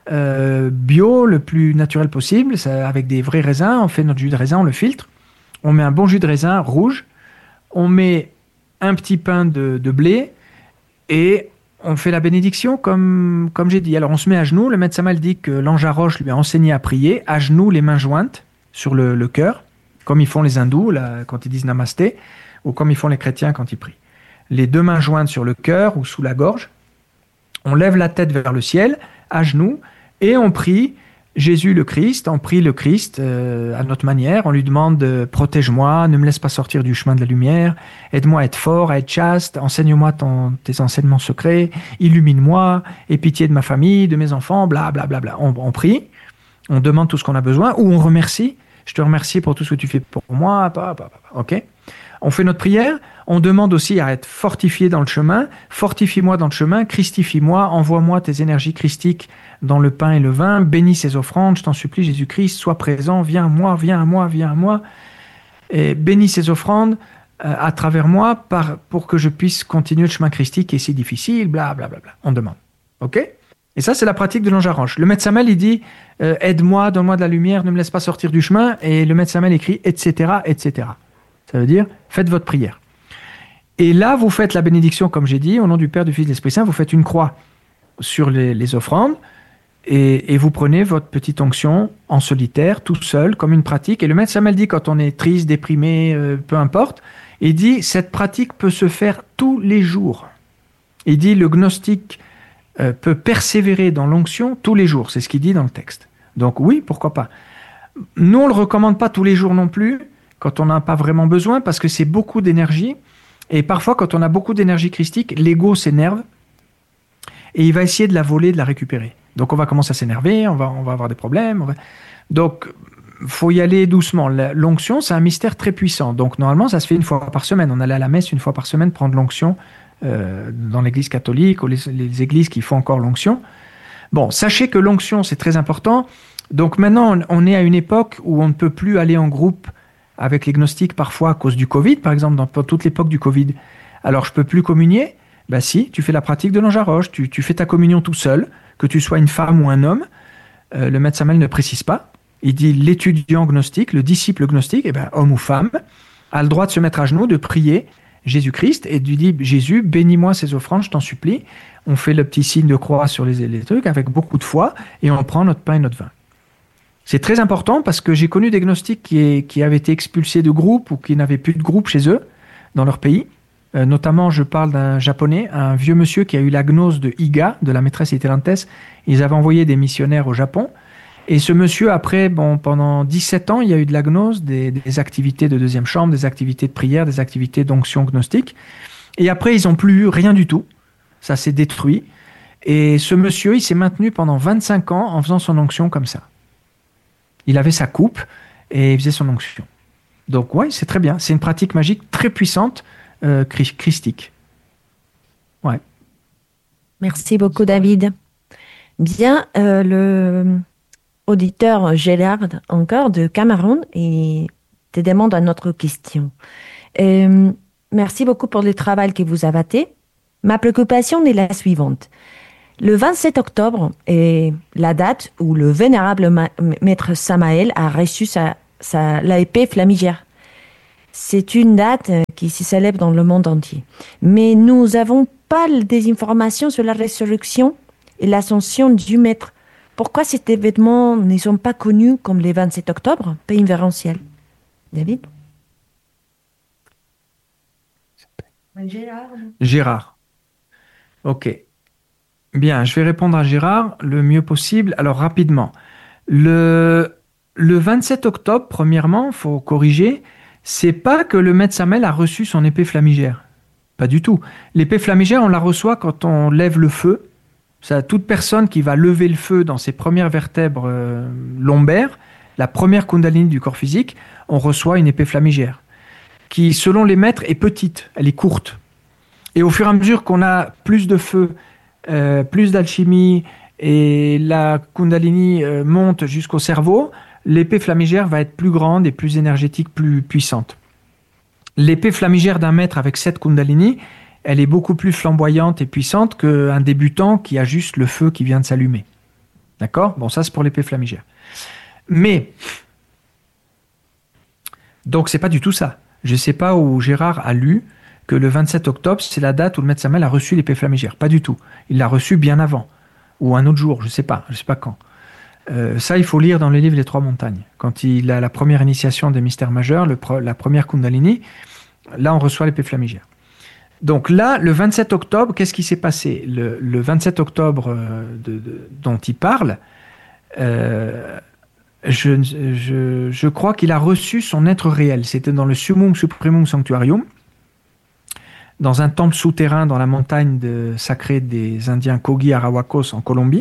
bio, le plus naturel possible, avec des vrais raisins. On fait notre jus de raisin, on le filtre. On met un bon jus de raisin rouge. On met un petit pain de blé et on fait la bénédiction comme j'ai dit. Alors on se met à genoux. Le maître Samal dit que l'ange Haroche lui a enseigné à prier, à genoux, les mains jointes sur le cœur, comme ils font les hindous là, quand ils disent namasté, ou comme ils font les chrétiens quand ils prient. Les deux mains jointes sur le cœur ou sous la gorge. On lève la tête vers le ciel, à genoux, et on prie Jésus le Christ. On prie le Christ à notre manière. On lui demande « Protège-moi, ne me laisse pas sortir du chemin de la lumière, aide-moi à être fort, à être chaste, enseigne-moi tes enseignements secrets, illumine-moi, aie pitié de ma famille, de mes enfants, bla bla bla bla ». On prie, on demande tout ce qu'on a besoin, ou on remercie. « Je te remercie pour tout ce que tu fais pour moi. » Ok ? On fait notre prière, on demande aussi à être fortifié dans le chemin. Fortifie-moi dans le chemin, christifie-moi, envoie-moi tes énergies christiques dans le pain et le vin, bénis ces offrandes, je t'en supplie Jésus-Christ, sois présent, viens à moi, viens à moi, viens à moi. Et bénis ces offrandes à travers moi pour que je puisse continuer le chemin christique qui est si difficile, bla bla bla bla. On demande. Ok ? Et ça, c'est la pratique de l'ange Haroche. Le maître Samuel, il dit aide-moi, donne-moi de la lumière, ne me laisse pas sortir du chemin. Et le maître Samuel écrit etc., etc. Ça veut dire, faites votre prière. Et là, vous faites la bénédiction, comme j'ai dit, au nom du Père, du Fils et de l'Esprit Saint, vous faites une croix sur les offrandes, et vous prenez votre petite onction en solitaire, tout seul, comme une pratique. Et le maître Samuel dit, quand on est triste, déprimé, peu importe, il dit, cette pratique peut se faire tous les jours. Il dit, le gnostique peut persévérer dans l'onction tous les jours, c'est ce qu'il dit dans le texte. Donc oui, pourquoi pas. Nous, on ne le recommande pas tous les jours non plus, quand on n'a pas vraiment besoin, parce que c'est beaucoup d'énergie. Et parfois, quand on a beaucoup d'énergie christique, l'ego s'énerve et il va essayer de la voler, de la récupérer. Donc, on va commencer à s'énerver, on va avoir des problèmes. Donc, il faut y aller doucement. L'onction, c'est un mystère très puissant. Donc, normalement, ça se fait une fois par semaine. On allait à la messe une fois par semaine prendre l'onction dans l'église catholique ou les églises qui font encore l'onction. Bon, sachez que l'onction, c'est très important. Donc, maintenant, on est à une époque où on ne peut plus aller en groupe avec les gnostiques parfois à cause du Covid, par exemple, dans toute l'époque du Covid. Alors, je ne peux plus communier. Ben si, tu fais la pratique de l'ange Haroche, tu fais ta communion tout seul, que tu sois une femme ou un homme. Le maître Samuel ne précise pas. Il dit l'étudiant gnostique, le disciple gnostique, homme ou femme, a le droit de se mettre à genoux, de prier Jésus-Christ et de lui dire « Jésus, bénis-moi ces offrandes, je t'en supplie ». On fait le petit signe de croix sur les trucs avec beaucoup de foi et on prend notre pain et notre vin. C'est très important parce que j'ai connu des gnostiques qui avaient été expulsés de groupe ou qui n'avaient plus de groupe chez eux, dans leur pays. Notamment, je parle d'un japonais, un vieux monsieur qui a eu la gnose de Iga, de la maîtresse Itelantes. Ils avaient envoyé des missionnaires au Japon. Et ce monsieur, après, pendant 17 ans, il y a eu de la gnose, des activités de deuxième chambre, des activités de prière, des activités d'onction gnostique. Et après, ils n'ont plus eu rien du tout. Ça s'est détruit. Et ce monsieur, il s'est maintenu pendant 25 ans en faisant son onction comme ça. Il avait sa coupe et il faisait son onction. Donc ouais, c'est très bien. C'est une pratique magique très puissante, christique. Ouais. Merci beaucoup, David. Bien, auditeur Gérard encore de Cameroun et te demande une autre question. Merci beaucoup pour le travail que vous avez fait. Ma préoccupation est la suivante. Le 27 octobre est la date où le vénérable maître Samael a reçu la épée flamigère. C'est une date qui se célèbre dans le monde entier. Mais nous n'avons pas des informations sur la résurrection et l'ascension du maître. Pourquoi cet événement ne sont pas connus comme le 27 octobre, pays invérantiel? David? Gérard. Ok. Bien, je vais répondre à Gérard le mieux possible. Alors, rapidement. Le 27 octobre, premièrement, il faut corriger, c'est pas que le maître Samael a reçu son épée flamigère. Pas du tout. L'épée flamigère, on la reçoit quand on lève le feu. Ça, toute personne qui va lever le feu dans ses premières vertèbres lombaires, la première kundalini du corps physique, on reçoit une épée flamigère qui, selon les maîtres, est petite, elle est courte. Et au fur et à mesure qu'on a plus de feu, plus d'alchimie, et la kundalini monte jusqu'au cerveau, l'épée flamigère va être plus grande et plus énergétique, plus puissante. L'épée flamigère d'un maître avec 7 kundalini, elle est beaucoup plus flamboyante et puissante qu'un débutant qui a juste le feu qui vient de s'allumer. D'accord? Bon, ça c'est pour l'épée flamigère. Mais, donc c'est pas du tout ça. Je ne sais pas où Gérard a lu que le 27 octobre, c'est la date où le maître Samael a reçu l'épée flamigère. Pas du tout. Il l'a reçu bien avant. Ou un autre jour, je ne sais pas quand. Ça, il faut lire dans le livre Les Trois Montagnes. Quand il a la première initiation des mystères majeurs, la première Kundalini, là, on reçoit l'épée flamigère. Donc là, le 27 octobre, qu'est-ce qui s'est passé? Le 27 octobre dont il parle, je crois qu'il a reçu son être réel. C'était dans le Summum Supremum Sanctuarium, dans un temple souterrain dans la montagne sacrée des Indiens Kogi Arawakos en Colombie.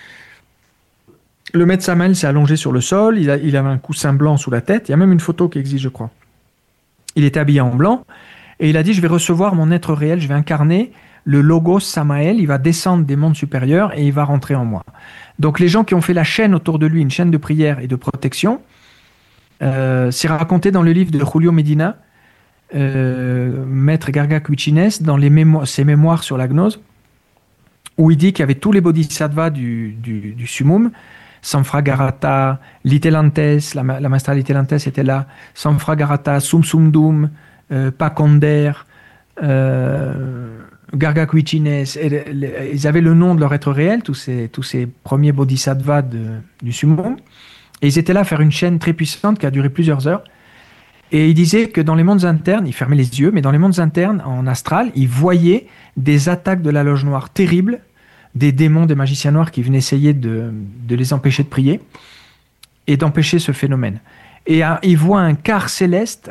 Le maître Samael s'est allongé sur le sol, il avait un coussin blanc sous la tête, il y a même une photo qui existe, je crois. Il était habillé en blanc, et il a dit, je vais recevoir mon être réel, je vais incarner le Logos Samael, il va descendre des mondes supérieurs et il va rentrer en moi. Donc les gens qui ont fait la chaîne autour de lui, une chaîne de prière et de protection, c'est raconté dans le livre de Julio Medina, Maître Garga Cuchines, dans ses mémoires sur la gnose, où il dit qu'il y avait tous les bodhisattvas du summum, Samfragarata, Litelantes, la maestra Litelantes était là, Samfragarata, Sumsumdum, Paconder, Garga Cuchines, ils avaient le nom de leur être réel, tous ces premiers bodhisattvas du summum, et ils étaient là à faire une chaîne très puissante qui a duré plusieurs heures. Et il disait que dans les mondes internes, il fermait les yeux, mais dans les mondes internes, en astral, il voyait des attaques de la loge noire terribles, des démons, des magiciens noirs qui venaient essayer de les empêcher de prier et d'empêcher ce phénomène. Et il voit un char céleste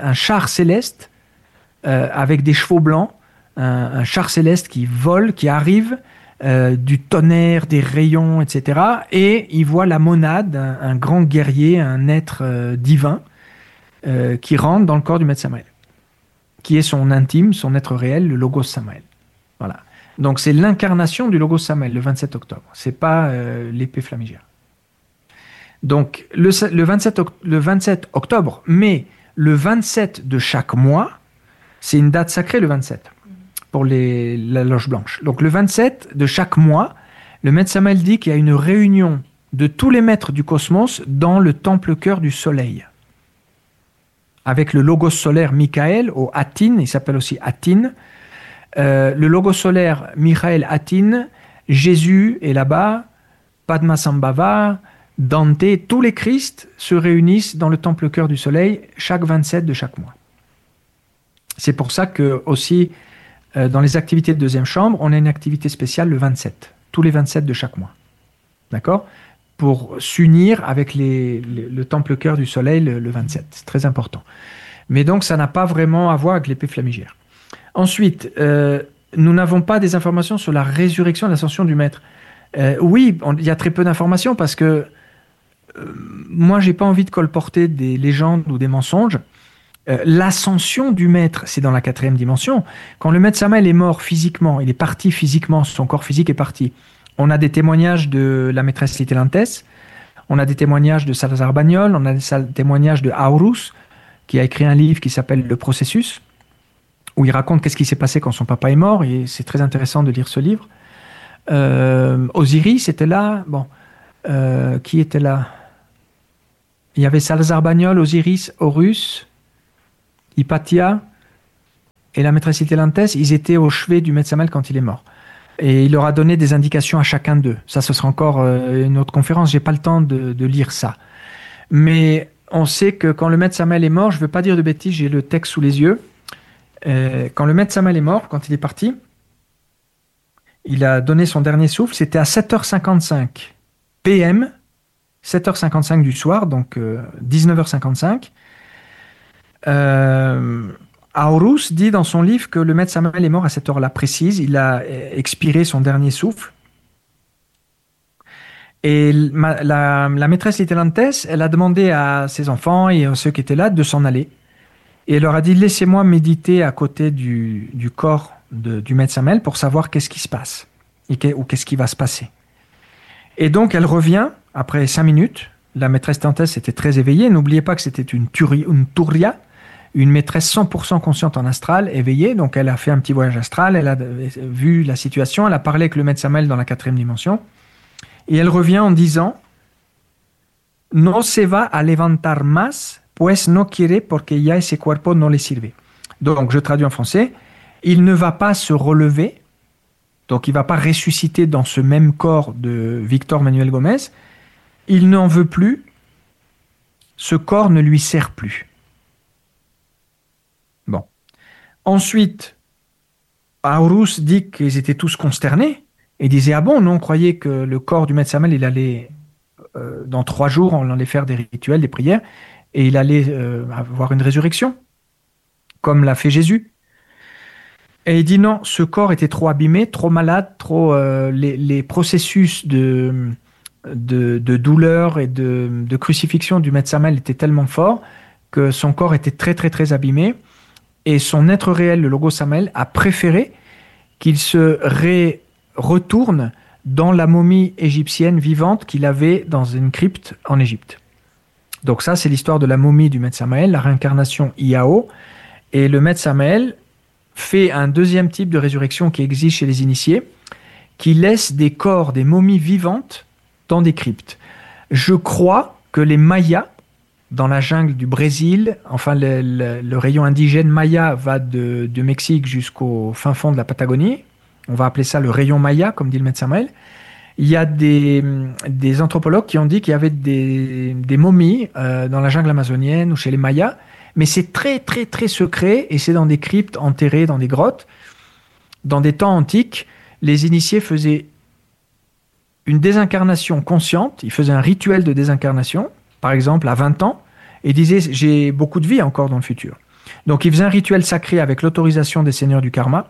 avec des chevaux blancs, un char céleste qui vole, qui arrive, du tonnerre, des rayons, etc. Et il voit la monade, un grand guerrier, un être divin, qui rentre dans le corps du maître Samael, qui est son intime, son être réel, le Logos Samael. Voilà. Donc c'est l'incarnation du Logos Samael, le 27 octobre. C'est pas l'épée flamigère. Donc le 27 octobre, mais le 27 de chaque mois, c'est une date sacrée, le 27, pour la loge blanche. Donc le 27 de chaque mois, le maître Samael dit qu'il y a une réunion de tous les maîtres du cosmos dans le temple cœur du soleil, avec le logos solaire Michael au Atin, il s'appelle aussi Atin. Le logos solaire Michael Atin, Jésus est là-bas, Padmasambhava, Dante, tous les Christ se réunissent dans le temple cœur du soleil chaque 27 de chaque mois. C'est pour ça que aussi dans les activités de deuxième chambre, on a une activité spéciale le 27, tous les 27 de chaque mois. D'accord ? Pour s'unir avec le temple cœur du soleil le 27. C'est très important. Mais donc, ça n'a pas vraiment à voir avec l'épée flamigère. Ensuite, nous n'avons pas des informations sur la résurrection et l'ascension du maître. Oui, il y a très peu d'informations parce que moi, je n'ai pas envie de colporter des légendes ou des mensonges. L'ascension du maître, c'est dans la 4e dimension. Quand le maître Samael est mort physiquement, il est parti physiquement, son corps physique est parti. On a des témoignages de la maîtresse Litelantes, On a des témoignages de Salazar Bagnol, on a des témoignages de Aurus, qui a écrit un livre qui s'appelle Le Processus, où il raconte qu'est-ce qui s'est passé quand son papa est mort, et c'est très intéressant de lire ce livre. Osiris était là. Bon, qui était là? Il y avait Salazar Bagnol, Osiris, Horus, Hypatia et la maîtresse Itelantes. Ils étaient au chevet du maître Samael quand il est mort. Et il leur a donné des indications à chacun d'eux. Ça, ce sera encore une autre conférence. J'ai pas le temps de lire ça. Mais on sait que quand le maître Samael est mort, je ne veux pas dire de bêtises, j'ai le texte sous les yeux. Quand le maître Samael est mort, quand il est parti, il a donné son dernier souffle. C'était à 7h55 PM, 7h55 du soir, donc 19h55. Aurus dit dans son livre que le maître Samael est mort à cette heure-là précise. Il a expiré son dernier souffle. Et la maîtresse Itelantes, elle a demandé à ses enfants et à ceux qui étaient là de s'en aller. Et elle leur a dit, laissez-moi méditer à côté du corps du maître Samael pour savoir qu'est-ce qui se passe ou qu'est-ce qui va se passer. Et donc elle revient après 5 minutes. La maîtresse Itelantes était très éveillée. N'oubliez pas que c'était une Turia, une maîtresse 100% consciente en astral, éveillée. Donc elle a fait un petit voyage astral, elle a vu la situation, elle a parlé avec le maître Samael dans la 4e dimension. Et elle revient en disant « No se va a levantar más, pues no quiere porque ya ese cuerpo no le sirve. » Donc, je traduis en français. Il ne va pas se relever, donc il ne va pas ressusciter dans ce même corps de Victor Manuel Gomez. Il n'en veut plus, ce corps ne lui sert plus. Bon. Ensuite, Aurus dit qu'ils étaient tous consternés. Et disait, ah bon, nous on croyait que le corps du maître Samael, il allait, dans 3 jours, on allait faire des rituels, des prières, et il allait avoir une résurrection, comme l'a fait Jésus. Et il dit non, ce corps était trop abîmé, trop malade, les processus de douleur et de crucifixion du maître Samael étaient tellement forts que son corps était très très très abîmé, et son être réel, le Logos Samael, a préféré qu'il se retourne dans la momie égyptienne vivante qu'il avait dans une crypte en Égypte. Donc ça, c'est l'histoire de la momie du maître Samael, la réincarnation Iao. Et le maître Samael fait un deuxième type de résurrection qui existe chez les initiés, qui laisse des corps, des momies vivantes dans des cryptes. Je crois que les Mayas, dans la jungle du Brésil, enfin le rayon indigène Maya va du Mexique jusqu'au fin fond de la Patagonie. On va appeler ça le rayon Maya, comme dit le maître Samael. Il y a des anthropologues qui ont dit qu'il y avait des momies dans la jungle amazonienne ou chez les Mayas, mais c'est très très très secret et c'est dans des cryptes enterrées dans des grottes. Dans des temps antiques, les initiés faisaient une désincarnation consciente, ils faisaient un rituel de désincarnation, par exemple à 20 ans, et disaient « j'ai beaucoup de vie encore dans le futur ». Donc ils faisaient un rituel sacré avec l'autorisation des seigneurs du karma.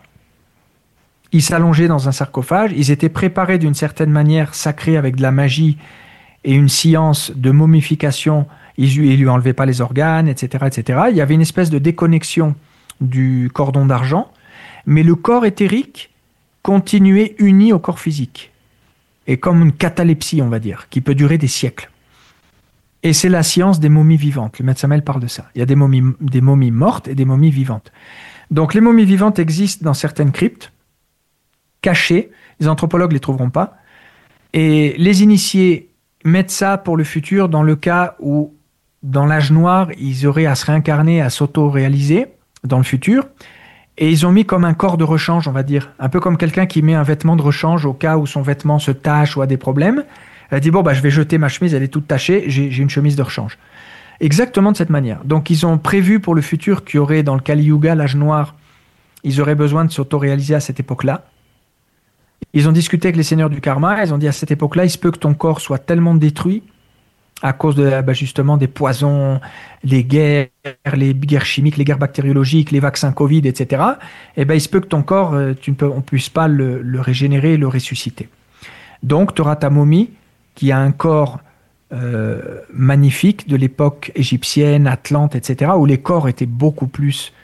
Ils s'allongeaient dans un sarcophage, ils étaient préparés d'une certaine manière sacrée avec de la magie et une science de momification, ils lui enlevaient pas les organes, etc., etc. Il y avait une espèce de déconnexion du cordon d'argent, mais le corps éthérique continuait uni au corps physique. Et comme une catalepsie, on va dire, qui peut durer des siècles. Et c'est la science des momies vivantes. Le maître Samael parle de ça. Il y a des momies mortes et des momies vivantes. Donc les momies vivantes existent dans certaines cryptes, cachés, les anthropologues ne les trouveront pas. Et les initiés mettent ça pour le futur dans le cas où, dans l'âge noir, ils auraient à se réincarner, à s'auto-réaliser dans le futur. Et ils ont mis comme un corps de rechange, on va dire. Un peu comme quelqu'un qui met un vêtement de rechange au cas où son vêtement se tache ou a des problèmes. Elle dit, bon, je vais jeter ma chemise, elle est toute tachée, j'ai une chemise de rechange. Exactement de cette manière. Donc ils ont prévu pour le futur qu'il y aurait, dans le Kali Yuga, l'âge noir, ils auraient besoin de s'auto-réaliser à cette époque-là. Ils ont discuté avec les seigneurs du karma, ils ont dit à cette époque-là, il se peut que ton corps soit tellement détruit à cause de justement des poisons, les guerres chimiques, les guerres bactériologiques, les vaccins Covid, etc. Et il se peut que ton corps, on ne puisse pas le régénérer et le ressusciter. Donc, tu auras ta momie qui a un corps magnifique de l'époque égyptienne, atlante, etc., où les corps étaient beaucoup plus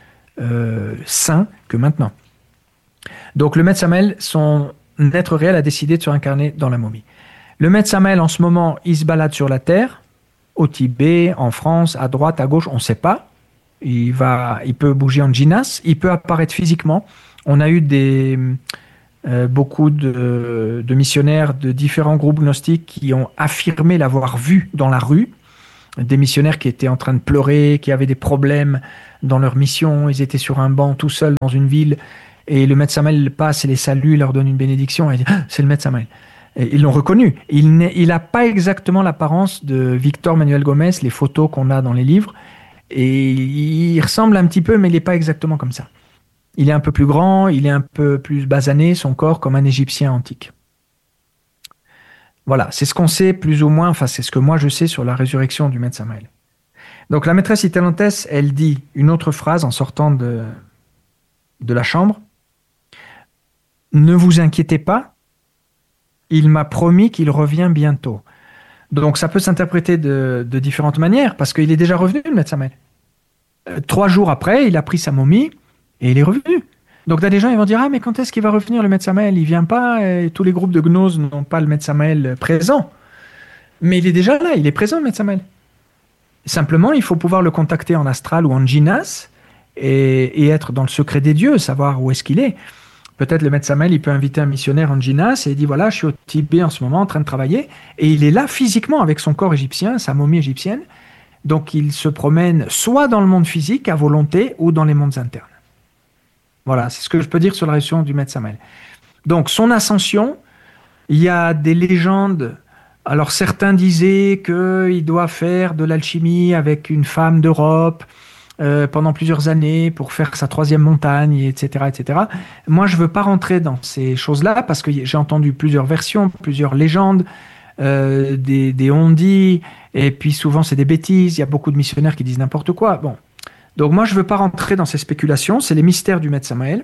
sains que maintenant. Donc, le maître Samael, son être réel, a décidé de se réincarner dans la momie. Le maître Samael, en ce moment, il se balade sur la terre, au Tibet, en France, à droite, à gauche, on ne sait pas. Il peut bouger en djinas, il peut apparaître physiquement. On a eu beaucoup de missionnaires de différents groupes gnostiques qui ont affirmé l'avoir vu dans la rue. Des missionnaires qui étaient en train de pleurer, qui avaient des problèmes dans leur mission. Ils étaient sur un banc tout seuls dans une ville. Et le maître Samael passe et les salue, leur donne une bénédiction. Et il dit, ah, c'est le maître Samael. Et ils l'ont reconnu. Il n'a pas exactement l'apparence de Victor Manuel Gomez, les photos qu'on a dans les livres. Et il ressemble un petit peu, mais il n'est pas exactement comme ça. Il est un peu plus grand, il est un peu plus basané, son corps comme un Égyptien antique. Voilà, c'est ce qu'on sait plus ou moins, enfin c'est ce que moi je sais sur la résurrection du maître Samael. Donc la maîtresse Itelantès, elle dit une autre phrase en sortant de la chambre. Ne vous inquiétez pas, il m'a promis qu'il revient bientôt. Donc ça peut s'interpréter de différentes manières, parce qu'il est déjà revenu, le maître Samael. 3 jours après, il a pris sa momie et il est revenu. Donc là, des gens ils vont dire, ah mais quand est-ce qu'il va revenir le maître Samael? Il vient pas, et tous les groupes de gnoses n'ont pas le maître Samael présent. Mais il est déjà là, il est présent le maître Samael. Simplement, il faut pouvoir le contacter en astral ou en djinas et être dans le secret des dieux, savoir où est-ce qu'il est. Peut-être le maître Samael, il peut inviter un missionnaire en djinas et il dit, voilà, je suis au Tibet en ce moment en train de travailler. Et il est là physiquement avec son corps égyptien, sa momie égyptienne. Donc il se promène soit dans le monde physique à volonté ou dans les mondes internes. Voilà, c'est ce que je peux dire sur la résurrection du maître Samael. Donc, son ascension, il y a des légendes. Alors, certains disaient qu'il doit faire de l'alchimie avec une femme d'Europe pendant plusieurs années pour faire sa 3e montagne, etc., etc. Moi, je ne veux pas rentrer dans ces choses-là parce que j'ai entendu plusieurs versions, plusieurs légendes, des on-dit, et puis souvent, c'est des bêtises. Il y a beaucoup de missionnaires qui disent n'importe quoi. Bon. Donc moi, je ne veux pas rentrer dans ces spéculations, c'est les mystères du maître Samael.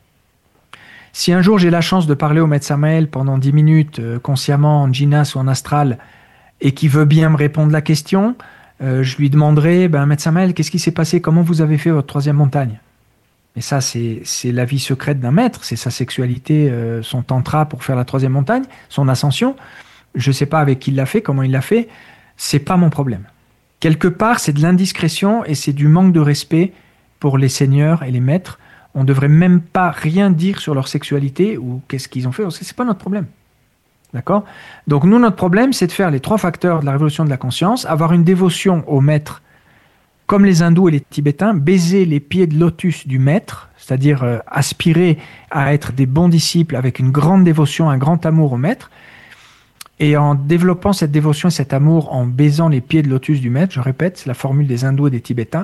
Si un jour j'ai la chance de parler au maître Samael pendant 10 minutes, consciemment, en djinas ou en astral, et qu'il veut bien me répondre la question, je lui demanderai, maître Samael, qu'est-ce qui s'est passé? Comment vous avez fait votre 3e montagne? Et ça, c'est la vie secrète d'un maître, c'est sa sexualité, son tantra pour faire la 3e montagne, son ascension. Je ne sais pas avec qui il l'a fait, comment il l'a fait, c'est pas mon problème. Quelque part, c'est de l'indiscrétion et c'est du manque de respect pour les seigneurs et les maîtres. On ne devrait même pas rien dire sur leur sexualité ou qu'est-ce qu'ils ont fait. Ce n'est pas notre problème. D'accord? Donc nous, notre problème, c'est de faire les 3 facteurs de la révolution de la conscience, avoir une dévotion au maître, comme les hindous et les tibétains, baiser les pieds de lotus du maître, c'est-à-dire aspirer à être des bons disciples avec une grande dévotion, un grand amour au maître. Et en développant cette dévotion et cet amour, en baisant les pieds de lotus du maître, je répète, c'est la formule des hindous et des tibétains,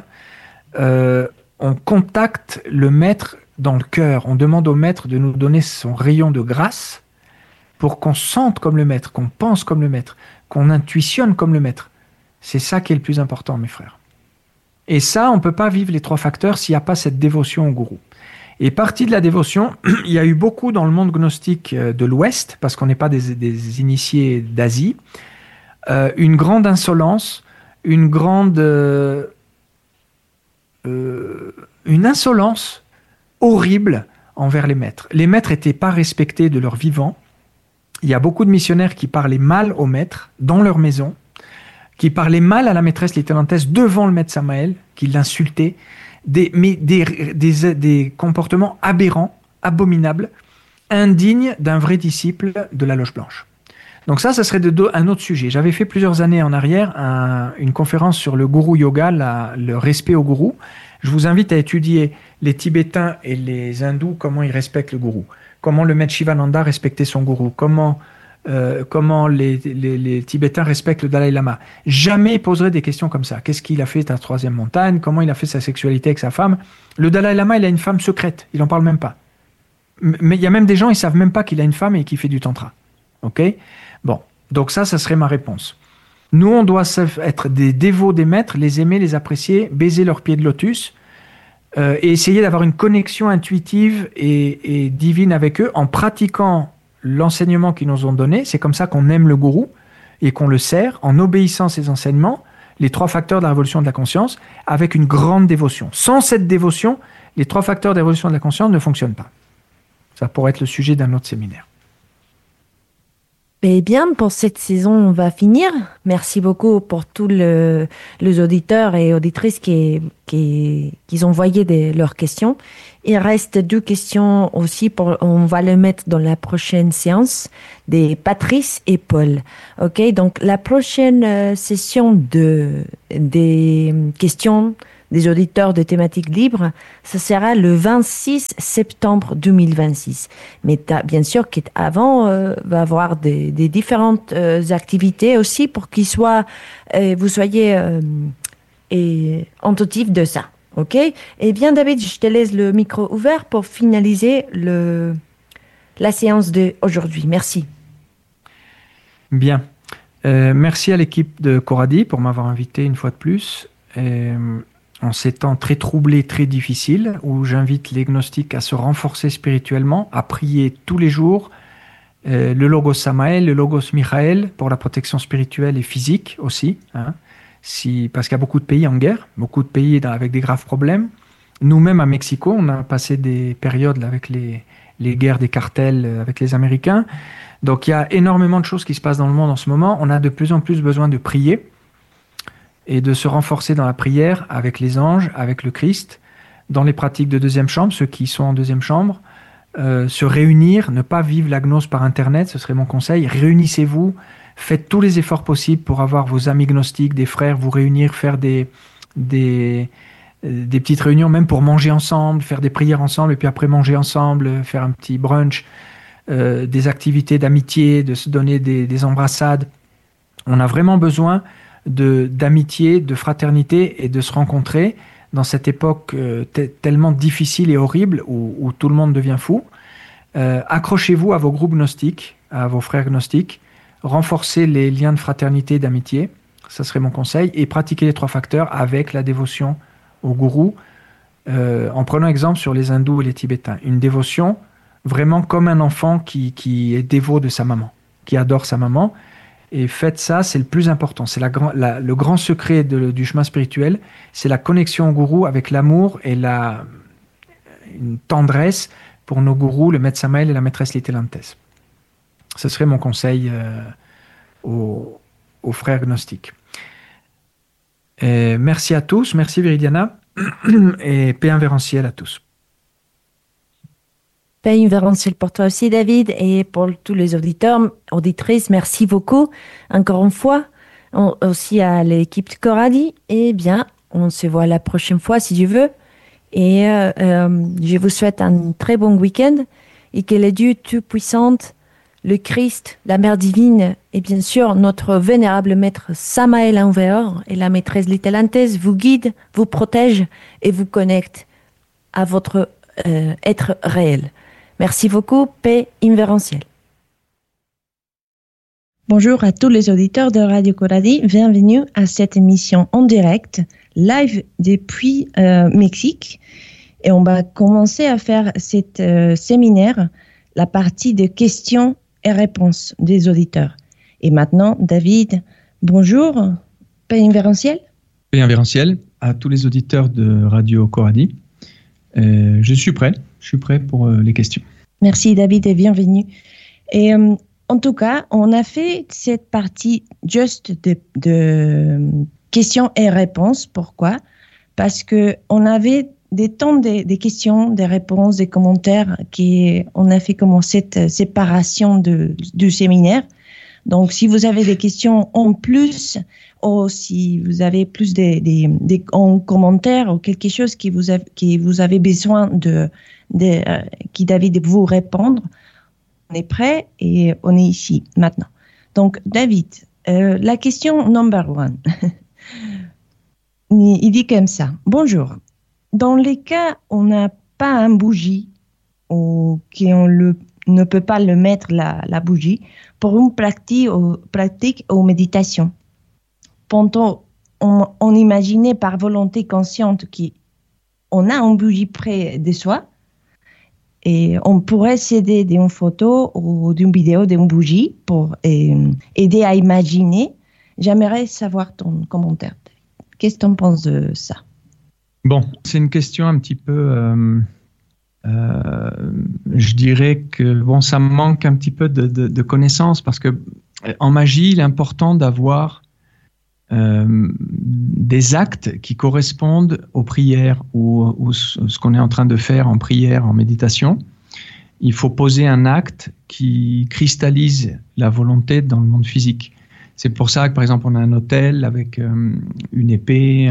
on contacte le maître dans le cœur. On demande au maître de nous donner son rayon de grâce pour qu'on sente comme le maître, qu'on pense comme le maître, qu'on intuitionne comme le maître. C'est ça qui est le plus important, mes frères. Et ça, on ne peut pas vivre les 3 facteurs s'il n'y a pas cette dévotion au gourou. Et partie de la dévotion, il y a eu beaucoup dans le monde gnostique de l'Ouest, parce qu'on n'est pas des initiés d'Asie, une grande insolence, une insolence horrible envers les maîtres. Les maîtres n'étaient pas respectés de leur vivant. Il y a beaucoup de missionnaires qui parlaient mal aux maîtres dans leur maison, qui parlaient mal à la maîtresse Itelantès devant le maître Samael, qui l'insultaient. Des comportements aberrants, abominables, indignes d'un vrai disciple de la Loge Blanche. Donc ça serait un autre sujet. J'avais fait plusieurs années en arrière une conférence sur le gourou yoga, le respect au gourou. Je vous invite à étudier les Tibétains et les Hindous, comment ils respectent le gourou. Comment le maître Shivananda respectait son gourou. Comment les Tibétains respectent le Dalai Lama. Jamais ils poseraient des questions comme ça. Qu'est-ce qu'il a fait à la 3e montagne? Comment il a fait sa sexualité avec sa femme? Le Dalai Lama, il a une femme secrète. Il n'en parle même pas. Mais il y a même des gens, ils ne savent même pas qu'il a une femme et qu'il fait du tantra. Ok? Bon. Donc ça serait ma réponse. Nous, on doit être des dévots des maîtres, les aimer, les apprécier, baiser leurs pieds de lotus et essayer d'avoir une connexion intuitive et divine avec eux en pratiquant l'enseignement qu'ils nous ont donné. C'est comme ça qu'on aime le gourou et qu'on le sert en obéissant à ses enseignements, les 3 facteurs de la révolution de la conscience, avec une grande dévotion. Sans cette dévotion, les 3 facteurs de la révolution de la conscience ne fonctionnent pas. Ça pourrait être le sujet d'un autre séminaire. Eh bien, pour cette saison, on va finir. Merci beaucoup pour tous les auditeurs et auditrices qui ont envoyé leurs questions. Il reste 2 questions aussi on va les mettre dans la prochaine séance des Patrice et Paul. OK? Donc, la prochaine session des questions des auditeurs de thématiques libres, ce sera le 26 septembre 2026. Mais bien sûr qu'avant, va y avoir des différentes activités aussi pour vous soyez attentifs de ça. OK? Eh bien, David, je te laisse le micro ouvert pour finaliser la séance d'aujourd'hui. Merci. Bien. Merci à l'équipe de Coradi pour m'avoir invité une fois de plus. En ces temps très troublés, très difficiles, où j'invite les gnostiques à se renforcer spirituellement, à prier tous les jours, le Logos Samaël, le Logos Michael, pour la protection spirituelle et physique aussi, hein, parce qu'il y a beaucoup de pays en guerre, beaucoup de pays avec des graves problèmes. Nous-mêmes à Mexico, on a passé des périodes là, avec les guerres des cartels avec les Américains. Donc il y a énormément de choses qui se passent dans le monde en ce moment. On a de plus en plus besoin de prier et de se renforcer dans la prière avec les anges, avec le Christ, dans les pratiques de deuxième chambre, ceux qui sont en deuxième chambre, se réunir, ne pas vivre la gnose par Internet, ce serait mon conseil. Réunissez-vous, faites tous les efforts possibles pour avoir vos amis gnostiques, des frères, vous réunir, faire des petites réunions, même pour manger ensemble, faire des prières ensemble, et puis après manger ensemble, faire un petit brunch, des activités d'amitié, de se donner des embrassades. On a vraiment besoin d'amitié, de fraternité et de se rencontrer dans cette époque tellement difficile et horrible où tout le monde devient fou. Accrochez-vous à vos groupes gnostiques, à vos frères gnostiques, renforcez les liens de fraternité et d'amitié, ça serait mon conseil, et pratiquez les 3 facteurs avec la dévotion au gourou, en prenant exemple sur les hindous et les tibétains. Une dévotion vraiment comme un enfant qui est dévot de sa maman, qui adore sa maman. Et faites ça, c'est le plus important. C'est le grand secret du chemin spirituel, c'est la connexion au gourou avec l'amour et une tendresse pour nos gourous, le maître Samael et la maîtresse Litelantes. Ce serait mon conseil aux frères gnostiques. Et merci à tous, merci Viridiana, et paix invérencielle à tous. Paix invérencielle pour toi aussi, David, et pour tous les auditeurs, auditrices, merci beaucoup. Encore une fois, aussi à l'équipe de Coradi. Eh bien, on se voit la prochaine fois, si Dieu veut. Et je vous souhaite un très bon week-end et que le Dieu Tout-Puissant, le Christ, la Mère Divine et bien sûr notre vénérable Maître Samael Enver et la maîtresse Litelantes vous guident, vous protègent et vous connectent à votre être réel. Merci beaucoup, paix invérencielle. Bonjour à tous les auditeurs de Radio Coradi, bienvenue à cette émission en direct, live depuis Mexique. Et on va commencer à faire cet séminaire, la partie de questions et réponses des auditeurs. Et maintenant, David, bonjour, paix invérencielle. Paix invérencielle à tous les auditeurs de Radio Coradi. Je suis prêt pour les questions. Merci David et bienvenue. Et en tout cas, on a fait cette partie juste de questions et réponses. Pourquoi? Parce qu'on avait des temps des questions, des réponses, des commentaires, on a fait comme cette séparation du séminaire. Donc, si vous avez des questions en plus, ou si vous avez plus en commentaire ou quelque chose qui vous avez besoin qui David vous répondre, on est prêt et on est ici maintenant. Donc, David, la question number 1, il dit comme ça. Bonjour. Dans les cas où on n'a pas un bougie ou qu'on ne peut pas le mettre la bougie pour une pratique ou méditation, pendant on imaginait par volonté consciente qu'on a une bougie près de soi et on pourrait s'aider d'une photo ou d'une vidéo d'une bougie pour aider à imaginer. J'aimerais savoir ton commentaire. Qu'est-ce que tu en penses de ça? Bon, c'est une question un petit peu je dirais que bon, ça me manque un petit peu de connaissances parce que en magie, il est important d'avoir des actes qui correspondent aux prières ou ce qu'on est en train de faire en prière, en méditation. Il faut poser un acte qui cristallise la volonté dans le monde physique. C'est pour ça que, par exemple, on a un autel avec une épée,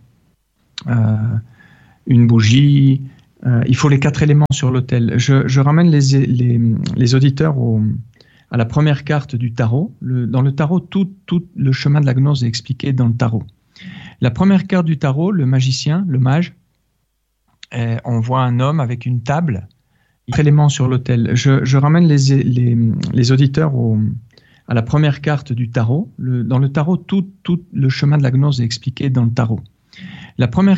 une bougie. Il faut les 4 éléments sur l'autel. Je ramène les auditeurs à la première carte du tarot. Dans le tarot, tout le chemin de la gnose est expliqué dans le tarot. La première carte du tarot, le magicien, le mage, on voit un homme avec une table, 4 éléments sur l'autel. Je ramène les auditeurs à la première carte du tarot. Dans le tarot, tout le chemin de la gnose est expliqué dans le tarot. La première